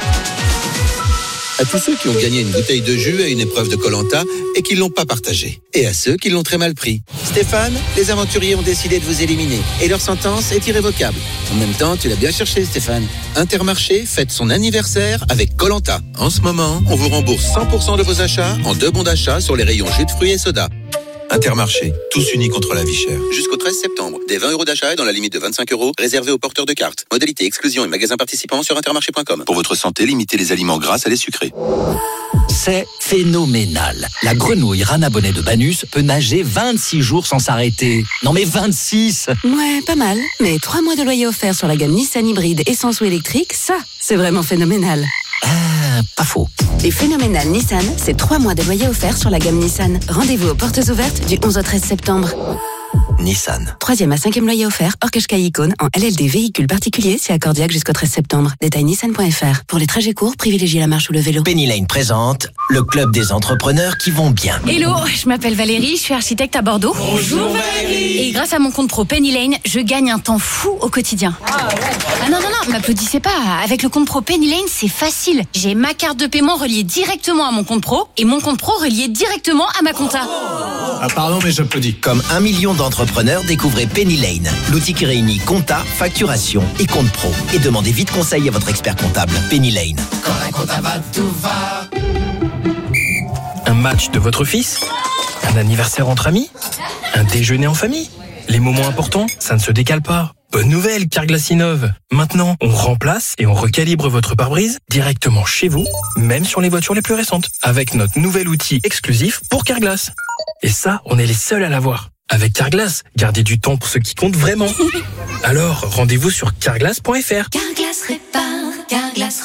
À tous ceux qui ont gagné une bouteille de jus à une épreuve de Koh-Lanta et qui ne l'ont pas partagée. Et à ceux qui l'ont très mal pris. Stéphane, les aventuriers ont décidé de vous éliminer et leur sentence est irrévocable. En même temps, tu l'as bien cherché, Stéphane. Intermarché fête son anniversaire avec Koh-Lanta. En ce moment, on vous rembourse cent pour cent de vos achats en deux bons d'achat sur les rayons jus de fruits et soda. Intermarché, tous unis contre la vie chère. Jusqu'au treize septembre, des vingt euros d'achat et dans la limite de vingt-cinq euros, réservés aux porteurs de cartes. Modalité exclusion et magasins participants sur intermarché point com. Pour votre santé, limitez les aliments gras à les sucrés. C'est phénoménal. La grenouille Rana Bonnet de Banus peut nager vingt-six jours sans s'arrêter. Non mais vingt-six! Ouais, pas mal. Mais trois mois de loyer offert sur la gamme Nissan hybride essence ou électrique, ça, c'est vraiment phénoménal. Ah, pas faux. Et phénoménal Nissan, c'est trois mois de loyer offert sur la gamme Nissan. Rendez-vous aux portes ouvertes du onze au treize septembre. Nissan. Troisième à cinquième loyer offert, hors Qashqai Icône, en L L D véhicule particulier, c'est accordiaque jusqu'au treize septembre. Détail nissan point f r. Pour les trajets courts, privilégiez la marche ou le vélo. Penny Lane présente le club des entrepreneurs qui vont bien. Hello, je m'appelle Valérie, je suis architecte à Bordeaux. Bonjour Valérie. Et grâce à mon compte pro Penny Lane, je gagne un temps fou au quotidien. Ah, ouais. ah non, non, non, m'applaudissez pas. Avec le compte pro Penny Lane, c'est facile. J'ai ma carte de paiement reliée directement à mon compte pro et mon compte pro relié directement à ma compta. Ah pardon mais j'applaudis. Comme un million d'entrepreneurs, découvrez Penny Lane, l'outil qui réunit compta, facturation et compte pro. Et demandez vite conseil à votre expert comptable. Penny Lane. Quand la compta va, tout va. Un match de votre fils? Un anniversaire entre amis? Un déjeuner en famille? Les moments importants, ça ne se décale pas. Bonne nouvelle, Carglass innove. Maintenant, on remplace et on recalibre votre pare-brise directement chez vous, même sur les voitures les plus récentes, avec notre nouvel outil exclusif pour Carglass. Et ça, on est les seuls à l'avoir. Avec Carglass, gardez du temps pour ce qui compte vraiment. Alors, rendez-vous sur carglass point f r. Carglass répare, Carglass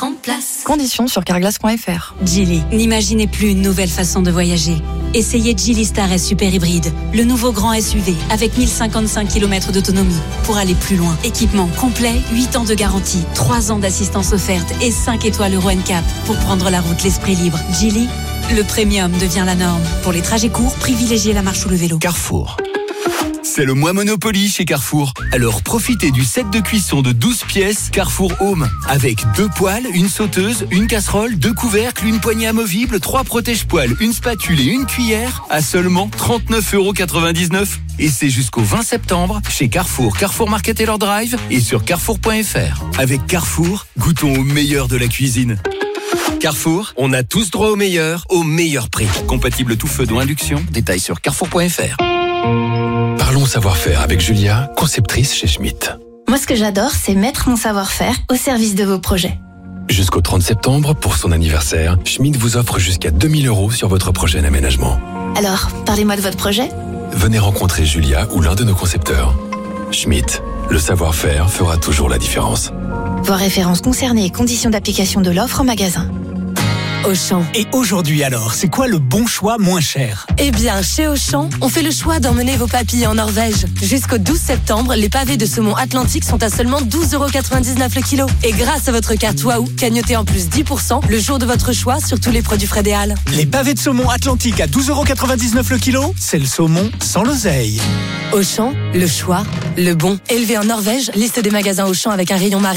mettre en place. Conditions sur carglass point f r. Geely, n'imaginez plus une nouvelle façon de voyager. Essayez Geely Star S Super Hybride, le nouveau grand S U V avec mille cinquante-cinq kilomètres d'autonomie pour aller plus loin. Équipement complet, huit ans de garantie, trois ans d'assistance offerte et cinq étoiles Euro N C A P pour prendre la route l'esprit libre. Geely, le premium devient la norme. Pour les trajets courts, privilégiez la marche ou le vélo. Carrefour. C'est le mois Monopoly chez Carrefour. Alors profitez du set de cuisson de douze pièces Carrefour Home. Avec deux poêles, une sauteuse, une casserole, deux couvercles, une poignée amovible, trois protège-poêles, une spatule et une cuillère à seulement trente-neuf euros quatre-vingt-dix-neuf. Et c'est jusqu'au vingt septembre chez Carrefour, Carrefour Market et leur drive et sur carrefour point f r. Avec Carrefour, goûtons au meilleur de la cuisine. Carrefour, on a tous droit au meilleur, au meilleur prix. Compatible tout feu dont induction, détails sur carrefour point f r. Parlons savoir-faire avec Julia, conceptrice chez Schmitt. Moi, ce que j'adore, c'est mettre mon savoir-faire au service de vos projets. Jusqu'au trente septembre, pour son anniversaire, Schmitt vous offre jusqu'à deux mille euros sur votre projet d'aménagement. Alors, parlez-moi de votre projet. Venez rencontrer Julia ou l'un de nos concepteurs. Schmitt, le savoir-faire fera toujours la différence. Voir références concernées et conditions d'application de l'offre en magasin. Auchan. Et aujourd'hui alors, c'est quoi le bon choix moins cher? Eh bien, chez Auchan, on fait le choix d'emmener vos papilles en Norvège. Jusqu'au douze septembre, les pavés de saumon Atlantique sont à seulement douze euros quatre-vingt-dix-neuf le kilo. Et grâce à votre carte Waouh, cagnotez en plus dix pour cent le jour de votre choix sur tous les produits frais des Halles. Les pavés de saumon Atlantique à douze euros quatre-vingt-dix-neuf le kilo, c'est le saumon sans l'oseille. Auchan, le choix, le bon. Élevé en Norvège, liste des magasins Auchan avec un rayon marin.